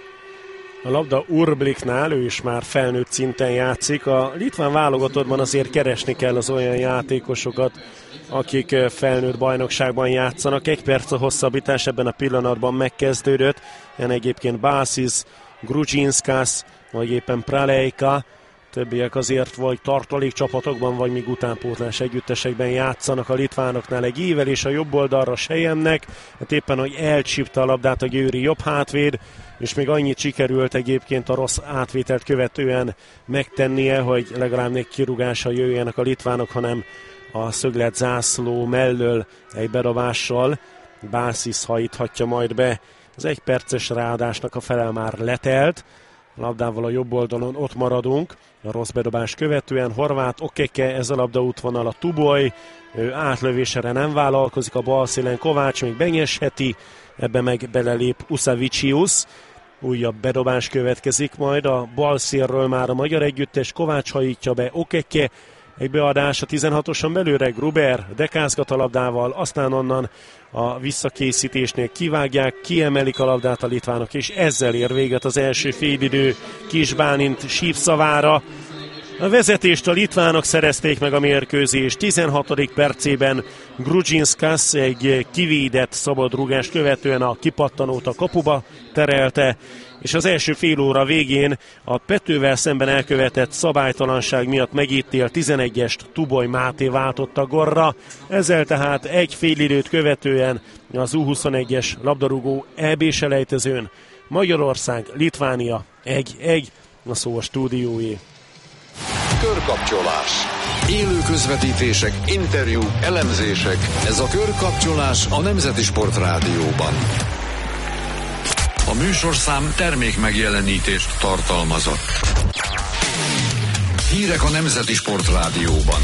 A labda Urbliknál, ő is már felnőtt szinten játszik. A litván válogatottban azért keresni kell az olyan játékosokat, akik felnőtt bajnokságban játszanak. 1 perc a hosszabbítás ebben a pillanatban megkezdődött. Ilyen egyébként Balsis, Grudzinskás, vagy éppen Pralejka. Többiek azért vagy tartalék csapatokban, vagy még utánpótlás együttesekben játszanak a litvánoknál. Egy ível és a jobb oldalra Sejemnek, hát éppen, hogy elcsípte a labdát a győri jobb hátvéd, és még annyit sikerült egyébként a rossz átvételt követően megtennie, hogy legalább még kirúgással jöjjenek a litvánok, hanem a szöglet zászló mellől egy bedobással. Balsis hajíthatja majd be Az 1 perces ráadásnak a fele már letelt. A labdával a jobb oldalon ott maradunk. A rossz bedobás követően Horváth Okeke, ez a labda útvonal a Tuboly. Ő átlövésre nem vállalkozik, a bal szélen Kovács még benyesheti, ebbe meg belelép Usavicius. Újabb bedobás következik majd a bal szélről már a magyar együttes, Kovács hajítja be, Okeke, egy beadás a 16-oson belőle, Gruber dekázgat a labdával, aztán onnan a visszakészítésnél kivágják, kiemelik a labdát a litvánok, és ezzel ér véget az első félidő Kis Bálint sípszavára. A vezetést a litvánok szerezték meg a mérkőzés 16. percében. Grudžinskas egy kivédett szabadrúgást követően a kipattanót a kapuba terelte, és az első fél óra végén a Petővel szemben elkövetett szabálytalanság miatt megítélt 11-est Tuboly Máté váltotta gólra. Ezzel tehát egy félidőt követően az U21-es labdarúgó EB-selejtezőn Magyarország, Litvánia 1-1, a szó a stúdióé. Körkapcsolás. Élő közvetítések, interjúk, elemzések. Ez a Körkapcsolás a Nemzeti Sport Rádióban. A műsorszám termék megjelenítést tartalmazott. Hírek a Nemzeti Sport Rádióban.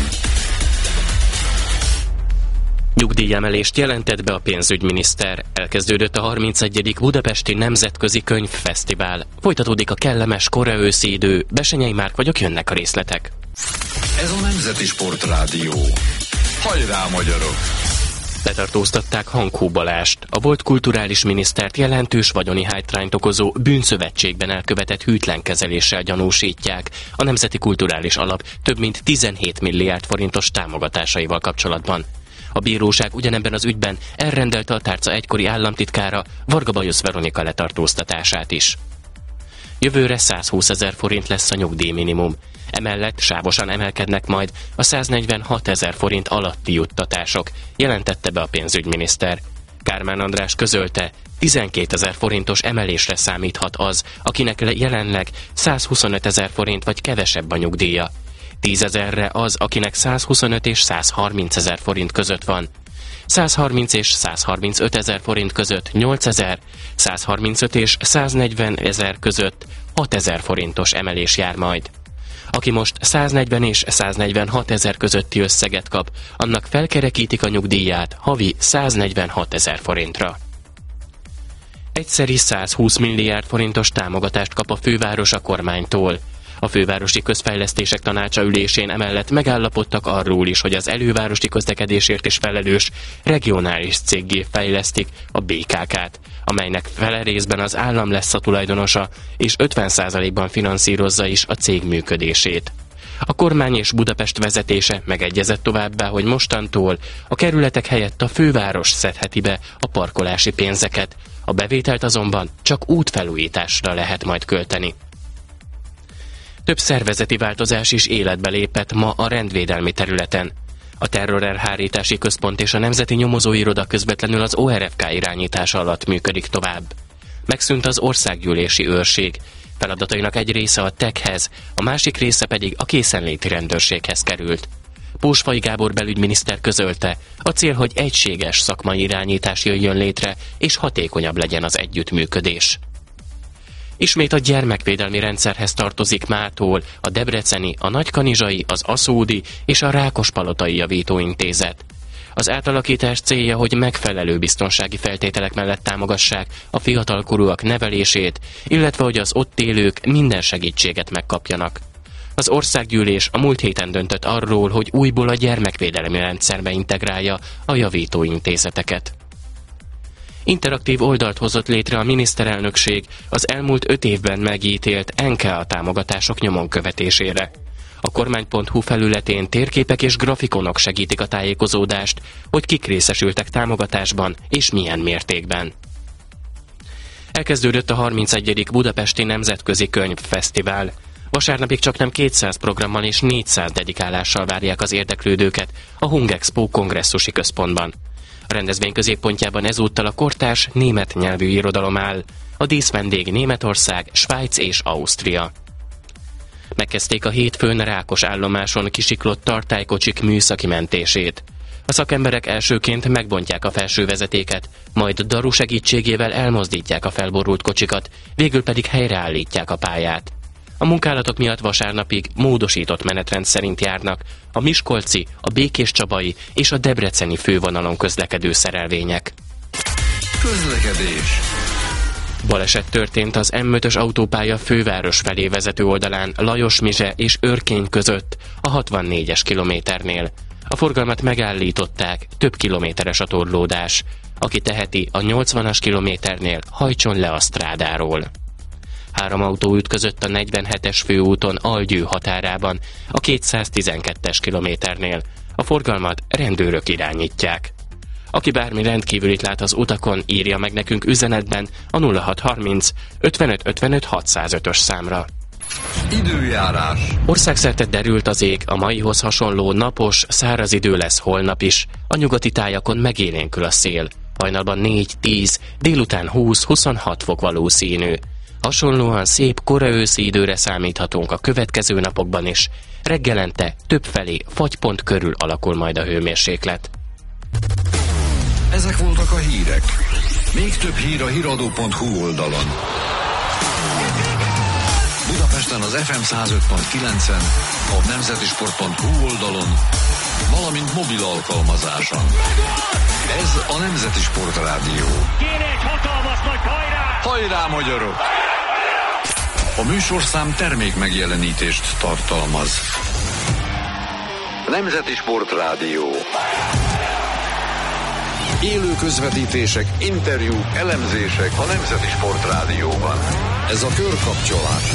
Nyugdíjemelést jelentett be a pénzügyminiszter. Elkezdődött a 31. Budapesti Nemzetközi Könyvfesztivál. Folytatódik a kellemes kora-őszi idő. Besenyei Márk vagyok, jönnek a részletek. Ez a Nemzeti Sport Rádió. Hajrá, magyarok! Letartóztatták Hankó Balást. A volt kulturális minisztert jelentős vagyoni hátrányt okozó bűnszövetségben elkövetett hűtlenkezeléssel gyanúsítják a Nemzeti Kulturális Alap több mint 17 milliárd forintos támogatásaival kapcsolatban. A bíróság ugyanebben az ügyben elrendelte a tárca egykori államtitkára, Varga Bajusz Veronika letartóztatását is. Jövőre 120 000 forint lesz a nyugdíjminimum. Emellett sávosan emelkednek majd a 146 000 forint alatti juttatások, jelentette be a pénzügyminiszter. Kármán András közölte, 12 000 forintos emelésre számíthat az, akinek jelenleg 125 000 forint vagy kevesebb a nyugdíja. 10 000-re az, akinek 125 és 130 000 forint között van. 130 és 135 000 forint között 8 000, 135 és 140 000 között 6 000 forintos emelés jár majd. Aki most 140 és 146 000 közötti összeget kap, annak felkerekítik a nyugdíját havi 146 000 forintra. Egyszeri 120 milliárd forintos támogatást kap a főváros a kormánytól. A Fővárosi Közfejlesztések Tanácsa ülésén emellett megállapodtak arról is, hogy az elővárosi közlekedésért is felelős regionális céggé fejlesztik a BKK-t, amelynek fele részben az állam lesz a tulajdonosa, és 50%-ban finanszírozza is a cég működését. A kormány és Budapest vezetése megegyezett továbbá, hogy mostantól a kerületek helyett a főváros szedheti be a parkolási pénzeket, a bevételt azonban csak útfelújításra lehet majd költeni. Több szervezeti változás is életbe lépett ma a rendvédelmi területen. A Terrorelhárítási Központ és a Nemzeti Nyomozóiroda közvetlenül az ORFK irányítása alatt működik tovább. Megszűnt az országgyűlési őrség. Feladatainak egy része a TEK-hez, a másik része pedig a készenléti rendőrséghez került. Pósfai Gábor belügyminiszter közölte, a cél, hogy egységes szakmai irányítás jöjjön létre, és hatékonyabb legyen az együttműködés. Ismét a gyermekvédelmi rendszerhez tartozik mától a debreceni, a nagykanizsai, az aszódi és a rákospalotai javítóintézet. Az átalakítás célja, hogy megfelelő biztonsági feltételek mellett támogassák a fiatalkorúak nevelését, illetve hogy az ott élők minden segítséget megkapjanak. Az országgyűlés a múlt héten döntött arról, hogy újból a gyermekvédelmi rendszerbe integrálja a javítóintézeteket. Interaktív oldalt hozott létre a miniszterelnökség az elmúlt 5 évben megítélt NKA támogatások nyomon követésére. A kormány.hu felületén térképek és grafikonok segítik a tájékozódást, hogy kik részesültek támogatásban és milyen mértékben. Elkezdődött a 31. Budapesti Nemzetközi Könyvfesztivál. Vasárnapig csaknem 200 programmal és 400 dedikálással várják az érdeklődőket a Hungexpo kongresszusi központban. A rendezvény középpontjában ezúttal a kortárs német nyelvű irodalom áll. A díszvendég Németország, Svájc és Ausztria. Megkezdték a hétfőn Rákos állomáson kisiklott tartálykocsik műszaki mentését. A szakemberek elsőként megbontják a felső vezetéket, majd daru segítségével elmozdítják a felborult kocsikat, végül pedig helyreállítják a pályát. A munkálatok miatt vasárnapig módosított menetrend szerint járnak a miskolci, a békéscsabai és a debreceni fővonalon közlekedő szerelvények. Közlekedés. Baleset történt az M5-ös autópálya főváros felé vezető oldalán Lajos-Mizse és Örkény között a 64-es kilométernél. A forgalmat megállították, több kilométeres a torlódás. Aki teheti, a 80-as kilométernél hajtson le a strádáról. 3 autó ütközött a 47-es főúton Algyő határában, a 212-es kilométernél. A forgalmat rendőrök irányítják. Aki bármi rendkívülit lát az utakon, írja meg nekünk üzenetben a 0630 55 55 605-ös számra. Időjárás. Országszerte derült az ég, a maihoz hasonló napos, száraz idő lesz holnap is. A nyugati tájakon megélénkül a szél. Hajnalban 4-10, délután 20-26 fok valószínű. Hasonlóan szép kora őszi időre számíthatunk a következő napokban is. Reggelente többfelé fagypont körül alakul majd a hőmérséklet. Ezek voltak a hírek. Még több hír a hiradó.hu oldalon. Budapesten az FM 105.9-en, a nemzetisport.hu oldalon, valamint mobil alkalmazáson. Ez a Nemzeti Sport Rádió. Kéne egy hatalmas nagy hajrá! Hajrá, magyarok! A műsorszám termék megjelenítést tartalmaz. Nemzeti Sport Rádió. Élő közvetítések, interjúk, elemzések a Nemzeti Sport Rádióban. Ez a körkapcsolás.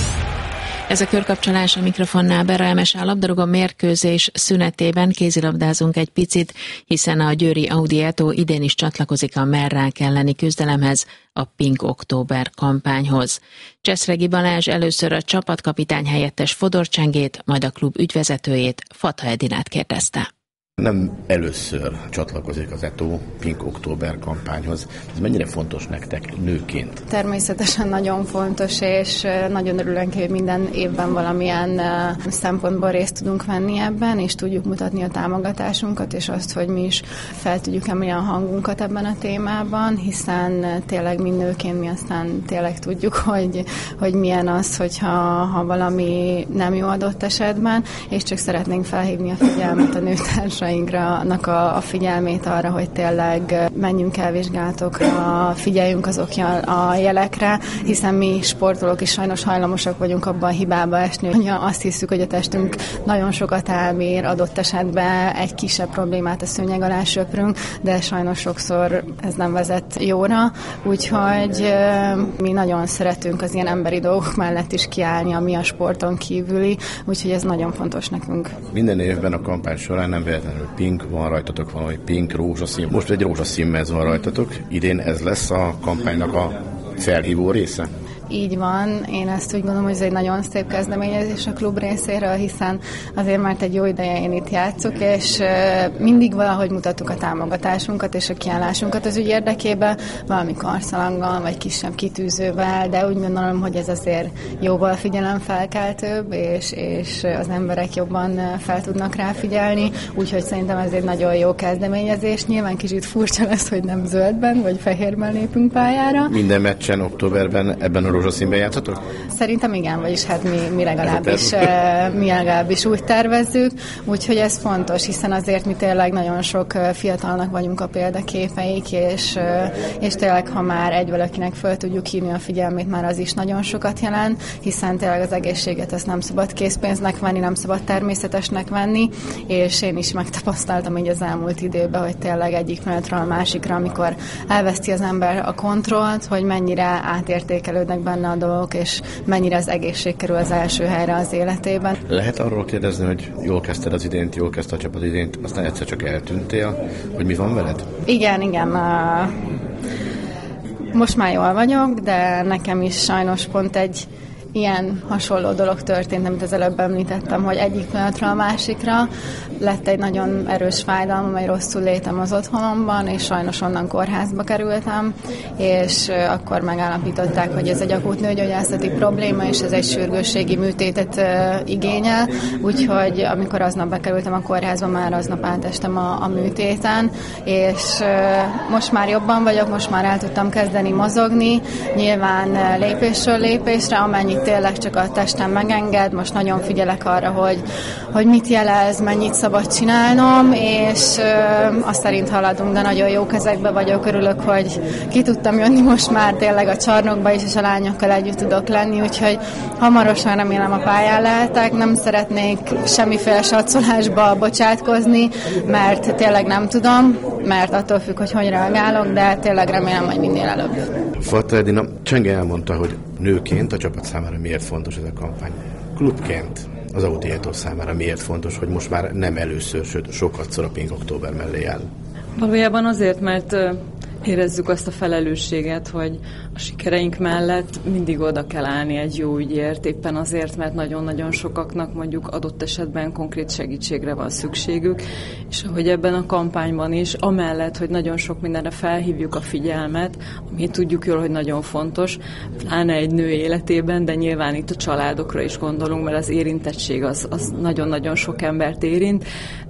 Ez a körkapcsolás, a mikrofonnál Berelmes áll. Labdarúgó mérkőzés szünetében kézilabdázunk egy picit, hiszen a győri Audi Eto idén is csatlakozik a merrák elleni küzdelemhez, a Pink Október kampányhoz. Cseszregi Balázs először a csapatkapitány helyettes Fodor Csengét, majd a klub ügyvezetőjét, Fatha Edinát kérdezte. Nem először csatlakozik az Eto Pink Október kampányhoz. Ez mennyire fontos nektek nőként? Természetesen nagyon fontos, és nagyon örülünk, hogy minden évben valamilyen szempontból részt tudunk venni ebben, és tudjuk mutatni a támogatásunkat, és azt, hogy mi is fel tudjuk emelni a hangunkat ebben a témában, hiszen tényleg mi nőként mi aztán tényleg tudjuk, hogy milyen az, hogyha valami nem jó adott esetben, és csak szeretnénk felhívni a figyelmet a nőtársainkra, annak a figyelmét arra, hogy tényleg menjünk el vizsgálatokra, figyeljünk a jelekre, hiszen mi sportolók is sajnos hajlamosak vagyunk abban a hibába esni, hogy azt hiszük, hogy a testünk nagyon sokat elbír, adott esetben egy kisebb problémát a szőnyeg alá söprünk, de sajnos sokszor ez nem vezet jóra, úgyhogy mi nagyon szeretünk az ilyen emberi dolgok mellett is kiállni, ami a sporton kívüli, úgyhogy ez nagyon fontos nekünk. Minden évben a kampány során nem véletlenül pink van rajtatok, valami pink, rózsaszín. Most egy rózsaszín mez van rajtatok. Idén ez lesz a kampánynak a felhívó része? Így van, én ezt úgy gondolom, hogy ez egy nagyon szép kezdeményezés a klub részéről, hiszen azért már egy jó ideje én itt játszok, és mindig valahogy mutattuk a támogatásunkat és a kiállásunkat az ügy érdekében, valami karszalaggal vagy kisebb kitűzővel, de úgy gondolom, hogy ez azért jóval figyelemfelkeltőbb, és az emberek jobban fel tudnak rá figyelni, úgyhogy szerintem ez egy nagyon jó kezdeményezés. Nyilván kicsit furcsa lesz, hogy nem zöldben vagy fehérben lépünk pályára. Minden meccsen októberben ebben a rózsaszínben játszatok? Szerintem igen, vagyis hát mi legalábbis úgy tervezzük, úgyhogy ez fontos, hiszen azért mi tényleg nagyon sok fiatalnak vagyunk a példaképeik, és tényleg, ha már egy valakinek föl tudjuk hívni a figyelmét, már az is nagyon sokat jelent, hiszen tényleg az egészséget azt nem szabad készpénznek venni, nem szabad természetesnek venni, és én is megtapasztaltam így az elmúlt időben, hogy tényleg egyik pillanatról a másikra, amikor elveszti az ember a kontrollt, hogy mennyire átértékelődnek benne a dolgok, és mennyire az egészség kerül az első helyre az életében. Lehet arról kérdezni, hogy jól kezdted az idént, jól kezdte a csapat idént, aztán egyszer csak eltűntél, hogy mi van veled? Igen. Most már jól vagyok, de nekem is sajnos pont ilyen hasonló dolog történt, amit az előbb említettem, hogy egyik pillanatra a másikra lett egy nagyon erős fájdalom, egy rosszul létem az otthonomban, és sajnos onnan kórházba kerültem, és akkor megállapították, hogy ez egy akut nőgyógyászati probléma, és ez egy sürgősségi műtétet igényel, úgyhogy amikor aznap bekerültem a kórházba, már aznap átestem a műtéten, és most már jobban vagyok, most már el tudtam kezdeni mozogni, nyilván lépésről lépésre, amennyit tényleg csak a testem megenged, most nagyon figyelek arra, hogy mit jelez, mennyit szabad csinálnom, és azt szerint haladunk, de nagyon jó kezekbe vagyok, örülök, hogy ki tudtam jönni most már tényleg a csarnokba is, és a lányokkal együtt tudok lenni, úgyhogy hamarosan remélem a pályán lehetek, nem szeretnék semmiféle satszolásba bocsátkozni, mert tényleg nem tudom, mert attól függ, hogy reagálok, de tényleg remélem, hogy minél előbb. Fatta Edina, Csenge elmondta, hogy nőként a csapat számára miért fontos ez a kampány. Klubként az Audi E-tól számára miért fontos, hogy most már nem először, sőt sokatszor a Pink Október mellé áll? Valójában azért, mert érezzük azt a felelősséget, hogy a sikereink mellett mindig oda kell állni egy jó ügyért, éppen azért, mert nagyon-nagyon sokaknak mondjuk adott esetben konkrét segítségre van szükségük, és ahogy ebben a kampányban is, amellett, hogy nagyon sok mindenre felhívjuk a figyelmet, ami tudjuk jól, hogy nagyon fontos, pláne egy nő életében, de nyilván itt a családokra is gondolunk, mert az érintettség az nagyon-nagyon sok embert érint,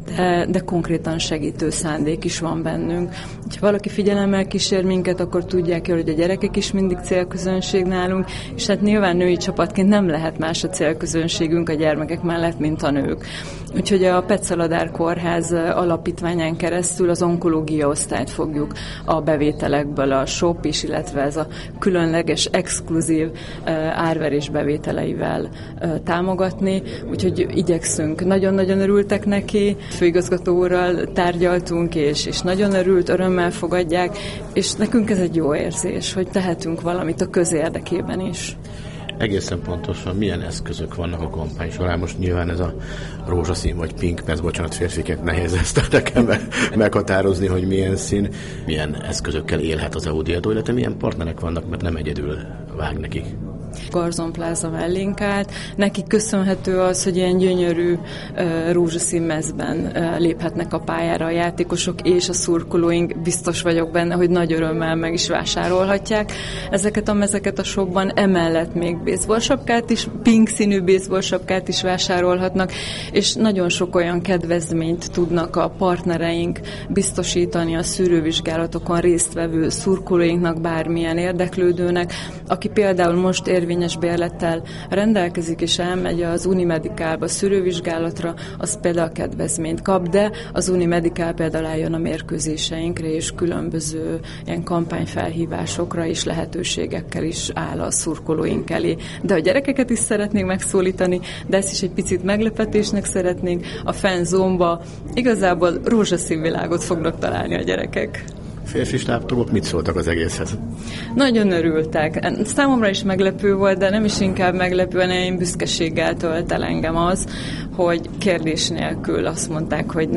de konkrétan segítő szándék is van bennünk. Ha valaki figyelemmel kísér minket, akkor tudják jól, hogy a gyerekek is mindig célközönség nálunk, és hát nyilván női csapatként nem lehet más a célközönségünk a gyermekek mellett, mint a nők. Úgyhogy a Petszaladár Kórház alapítványán keresztül az onkológia osztályt fogjuk a bevételekből a shop is, illetve ez a különleges, exkluzív árverés bevételeivel támogatni. Úgyhogy igyekszünk. Nagyon-nagyon örültek neki. Főigazgató úrral tárgyaltunk, és nagyon örült, örömmel fogadják, és nekünk ez egy jó érzés, hogy tehetünk valamit a közérdekében is. Egészen pontosan milyen eszközök vannak a kampány során? Most nyilván ez a rózsaszín vagy pink, persze bocsánat, férfiként nehéz ezt nekem meghatározni, hogy milyen szín, milyen eszközökkel élhet az Audi E-tól, illetve milyen partnerek vannak, mert nem egyedül vág nekik. Garzon Plaza mellénk állt. Nekik köszönhető az, hogy ilyen gyönyörű rózsaszín mezben léphetnek a pályára a játékosok és a szurkolóink. Biztos vagyok benne, hogy nagy örömmel meg is vásárolhatják ezeket a mezeket a shopban. Emellett még baseball sapkát is, pink színű baseball sapkát is vásárolhatnak, és nagyon sok olyan kedvezményt tudnak a partnereink biztosítani a szűrővizsgálatokon résztvevő szurkolóinknak, bármilyen érdeklődőnek, aki például most érvényes bérlettel rendelkezik, és elmegy az Unimedicalba szűrővizsgálatra, az például kedvezményt kap, de az Unimedical például eljön a mérkőzéseinkre, és különböző ilyen kampányfelhívásokra és lehetőségekkel is áll a szurkolóink elé. De a gyerekeket is szeretnénk megszólítani, de ezt is egy picit meglepetésnek szeretnénk. A fanzone-ba igazából rózsaszín világot fognak találni a gyerekek. Férfi stábtagok mit szóltak az egészhez? Nagyon örültek. Számomra is meglepő volt, de nem is inkább meglepő, hanem büszkeséggel tölt el engem az, hogy kérdés nélkül azt mondták, hogy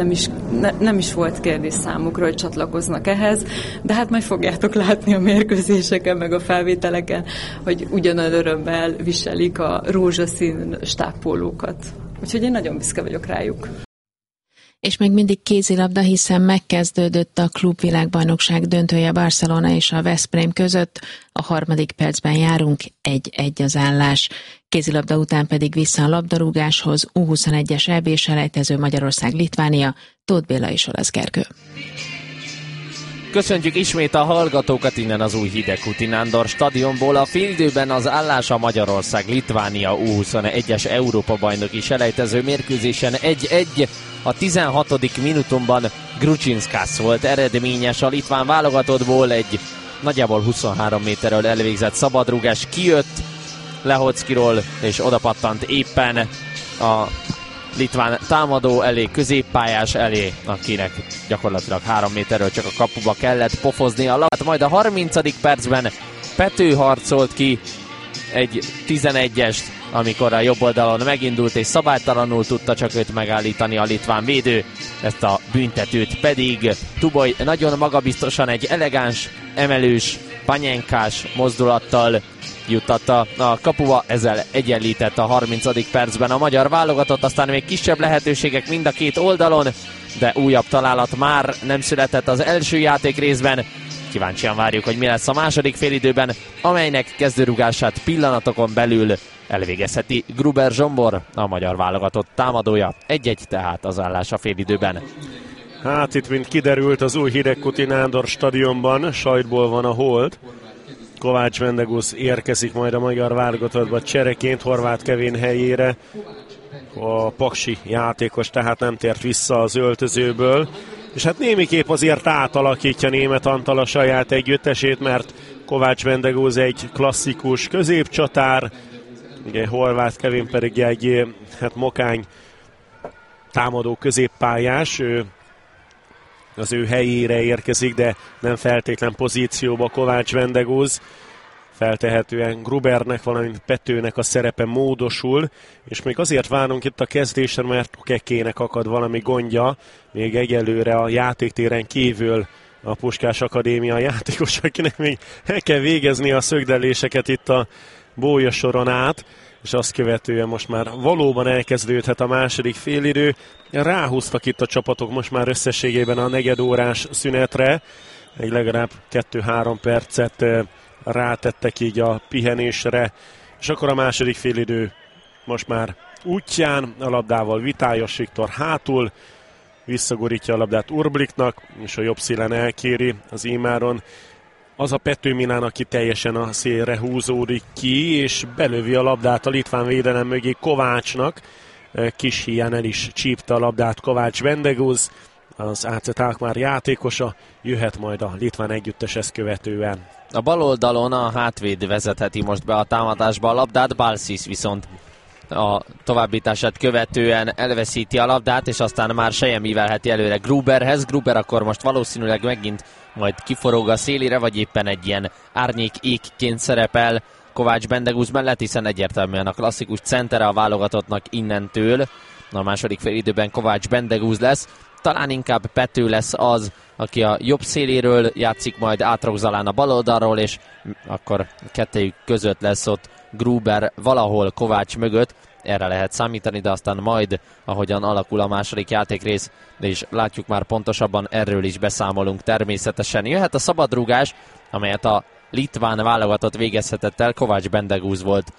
nem is volt kérdés számukra, hogy csatlakoznak ehhez, de hát majd fogjátok látni a mérkőzéseken, meg a felvételeken, hogy ugyanolyan örömmel viselik a rózsaszín stábpólókat. Úgyhogy én nagyon büszke vagyok rájuk. És még mindig kézilabda, hiszen megkezdődött a klubvilágbajnokság döntője Barcelona és a Veszprém között. A harmadik percben járunk, 1-1 az állás. Kézilabda után pedig vissza a labdarúgáshoz, U21-es EB-selejtező Magyarország-Litvánia, Tóth Béla és Olasz Gergő. Köszöntjük ismét a hallgatókat innen az új Hidegkúti Nándor stadionból. A félidőben az állás a Magyarország-Litvánia U21-es Európa-bajnoki selejtező mérkőzésen 1-1. A 16. minutumban Grucsinszkász volt eredményes, a litván válogatottból egy nagyjából 23 méterről elvégzett szabadrúgás kijött Lehockiról, és odapattant éppen a litván támadó elé, középpályás elé, akinek gyakorlatilag 3 méterről csak a kapuba kellett pofozni a labdát. Majd a 30. percben Pető harcolt ki egy 11-est, amikor a jobb oldalon megindult, és szabálytalanul tudta csak őt megállítani a litván védő. Ezt a büntetőt pedig Tuboly nagyon magabiztosan egy elegáns, emelős Panyenkás mozdulattal juttatta a kapuba, ezzel egyenlített a 30. percben a magyar válogatott, aztán még kisebb lehetőségek mind a két oldalon, de újabb találat már nem született az első játék részben. Kíváncsian várjuk, hogy mi lesz a második félidőben, amelynek kezdőrugását pillanatokon belül elvégezheti Gruber Zsombor, a magyar válogatott támadója. 1-1 tehát az állás a félidőben. Hát itt, mint kiderült, az új Hidegkuti Nándor stadionban sajtból van a hold. Kovács Vendegúz érkezik majd a magyar válogatottba csereként Horváth Kevin helyére. A paksi játékos tehát nem tért vissza az öltözőből. És hát némiképp azért átalakítja Németh Antal a saját együttesét, mert Kovács Vendegúz egy klasszikus középcsatár, ugye Horváth Kevin pedig egy mokány támadó középpályás, az ő helyére érkezik, de nem feltétlen pozícióba Kovács Vendegúz. Feltehetően Grubernek, valamint Petőnek a szerepe módosul, és még azért várunk itt a kezdésre, mert Kekének akad valami gondja, még egyelőre a játéktéren kívül a Puskás Akadémia játékos, akinek még el kell végezni a szögdeléseket itt a bólyasoron át, és azt követően most már valóban elkezdődhet a második félidő. Ráhúztak itt a csapatok most már összességében a negyedórás szünetre, egy legalább 2-3 percet rátettek így a pihenésre, és akkor a második félidő most már útján, a labdával Vitályos Viktor hátul, visszagorítja a labdát Urbliknak, és a jobb szélen elkéri az imáron. Az a Pető Milán, aki teljesen a szélre húzódik ki, és belövi a labdát a litván védelem mögé Kovácsnak. Kis híján el is csípte a labdát Kovács Vendegúz, az AC Alkmaar játékosa, jöhet majd a litván együttes ezt követően. A bal oldalon a hátvéd vezetheti most be a támadásba a labdát, Balsis viszont a továbbítását követően elveszíti a labdát, és aztán már Sejem ívelheti előre Gruberhez. Gruber akkor most valószínűleg megint majd kiforog a szélére, vagy éppen egy ilyen árnyék-ékként szerepel Kovács Vendegúz mellett, hiszen egyértelműen a klasszikus centere a válogatottnak innentől. A második félidőben Kovács Vendegúz lesz, talán inkább Pető lesz az, aki a jobb széléről játszik, majd átrogzalán a bal oldalról, és akkor kettejük között lesz ott Gruber valahol Kovács mögött. Erre lehet számítani, de aztán majd, ahogyan alakul a második játékrész, és látjuk már pontosabban, erről is beszámolunk természetesen. Jöhet a szabadrúgás, amelyet a litván válogatott végezhetett el. Kovács Vendegúz volt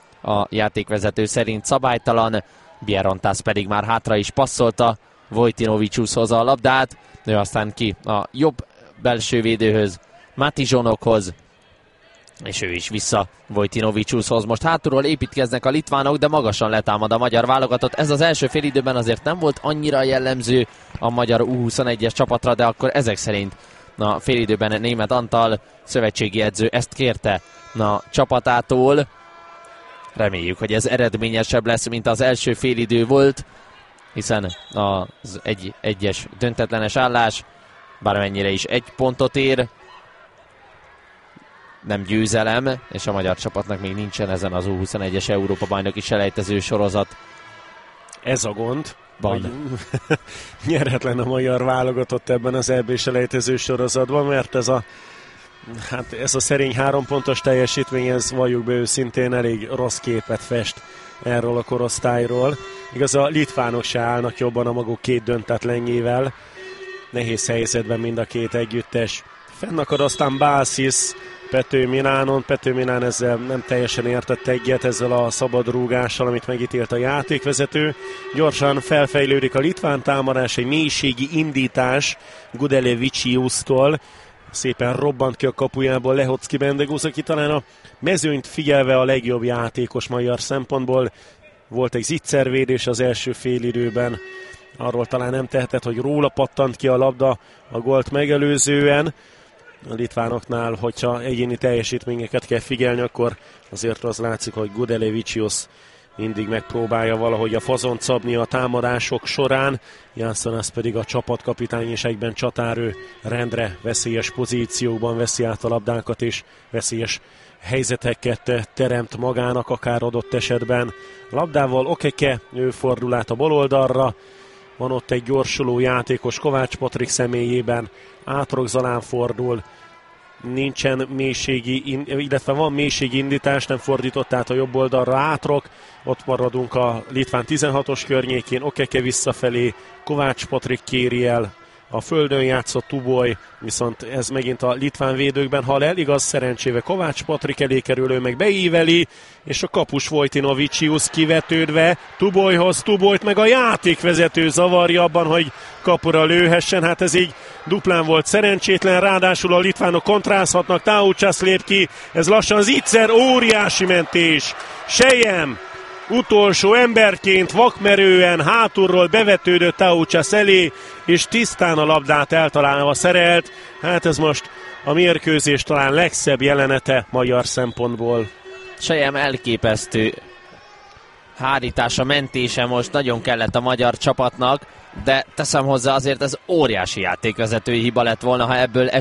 a játékvezető szerint szabálytalan, Bierontász pedig már hátra is passzolta Vojtinovicshoz a labdát, ő aztán ki a jobb belső védőhöz, Matizsonokhoz, és ő is vissza Vojtinovicshoz. Most hátulról építkeznek a litvánok, de magasan letámad a magyar válogatott. Ez az első félidőben azért nem volt annyira jellemző a magyar U21-es csapatra, de akkor ezek szerint a félidőben Németh Antal szövetségi edző ezt kérte a csapatától. Reméljük, hogy ez eredményesebb lesz, mint az első félidő volt, hiszen az egyes döntetlenes állás bármennyire is 1 pontot ér, nem győzelem, és a magyar csapatnak még nincsen ezen az U21-es Európa-bajnoki selejtező sorozat. Ez a gond, hogy nyerhetlen a magyar válogatott ebben az EB selejtező sorozatban, mert ez a szerény 3 pontos teljesítmény, ez valljuk be őszintén elég rossz képet fest erről a korosztályról. Igaz, a litvánok se állnak jobban a maguk 2 döntetlenjével. Nehéz helyzetben mind a 2 együttes. Fennakad aztán Balsis Pető Milánon. Pető Milán ezzel nem teljesen értett egyet, ezzel a szabadrúgással, amit megítélt a játékvezető. Gyorsan felfejlődik a litván támadás, egy mélységi indítás Gudeleviciustól. Szépen robbant ki a kapujából Lehocki Vendegúz, aki talán a mezőnyt figyelve a legjobb játékos magyar szempontból. Volt egy zicservédés az első félidőben, arról talán nem tehetett, hogy róla pattant ki a labda a gólt megelőzően. A litvánoknál, hogyha egyéni teljesítményeket kell figyelni, akkor azért az látszik, hogy Gudelevicius mindig megpróbálja valahogy a fazont szabni a támadások során. Jánszonász pedig a csapatkapitány és egyben csatárő, rendre veszélyes pozíciókban veszi át a labdákat és veszélyes helyzeteket teremt magának, akár adott esetben. Labdával Okeke, ő fordul át a bal oldalra, van ott egy gyorsuló játékos Kovács Patrik személyében, átrogzalán fordul, nincsen mélységi, illetve van mélységindítás, nem fordított át a jobb oldalra Átrok, ott maradunk a litván 16-os környékén, Okeke visszafelé, Kovács Patrik kéri el, a földön játszott Tuboly, viszont ez megint a litván védőkben hal el, igaz, szerencsével Kovács Patrik elé kerülő meg beíveli, és a kapus Vojtinovicius kivetődve Tubolyhoz, Tubolyt meg a játékvezető zavarja abban, hogy kapura lőhessen, hát ez így duplán volt szerencsétlen, ráadásul a litvánok kontrázhatnak, Taučas lép ki, ez lassan Zicser, óriási mentés, Sejem utolsó emberként vakmerően hátulról bevetődött Taučas elé, és tisztán a labdát eltalálva szerelt. Hát ez most a mérkőzés talán legszebb jelenete magyar szempontból. Sejem elképesztő hárítása, mentése most nagyon kellett a magyar csapatnak, de teszem hozzá, azért ez óriási játékvezetői hiba lett volna, ha ebből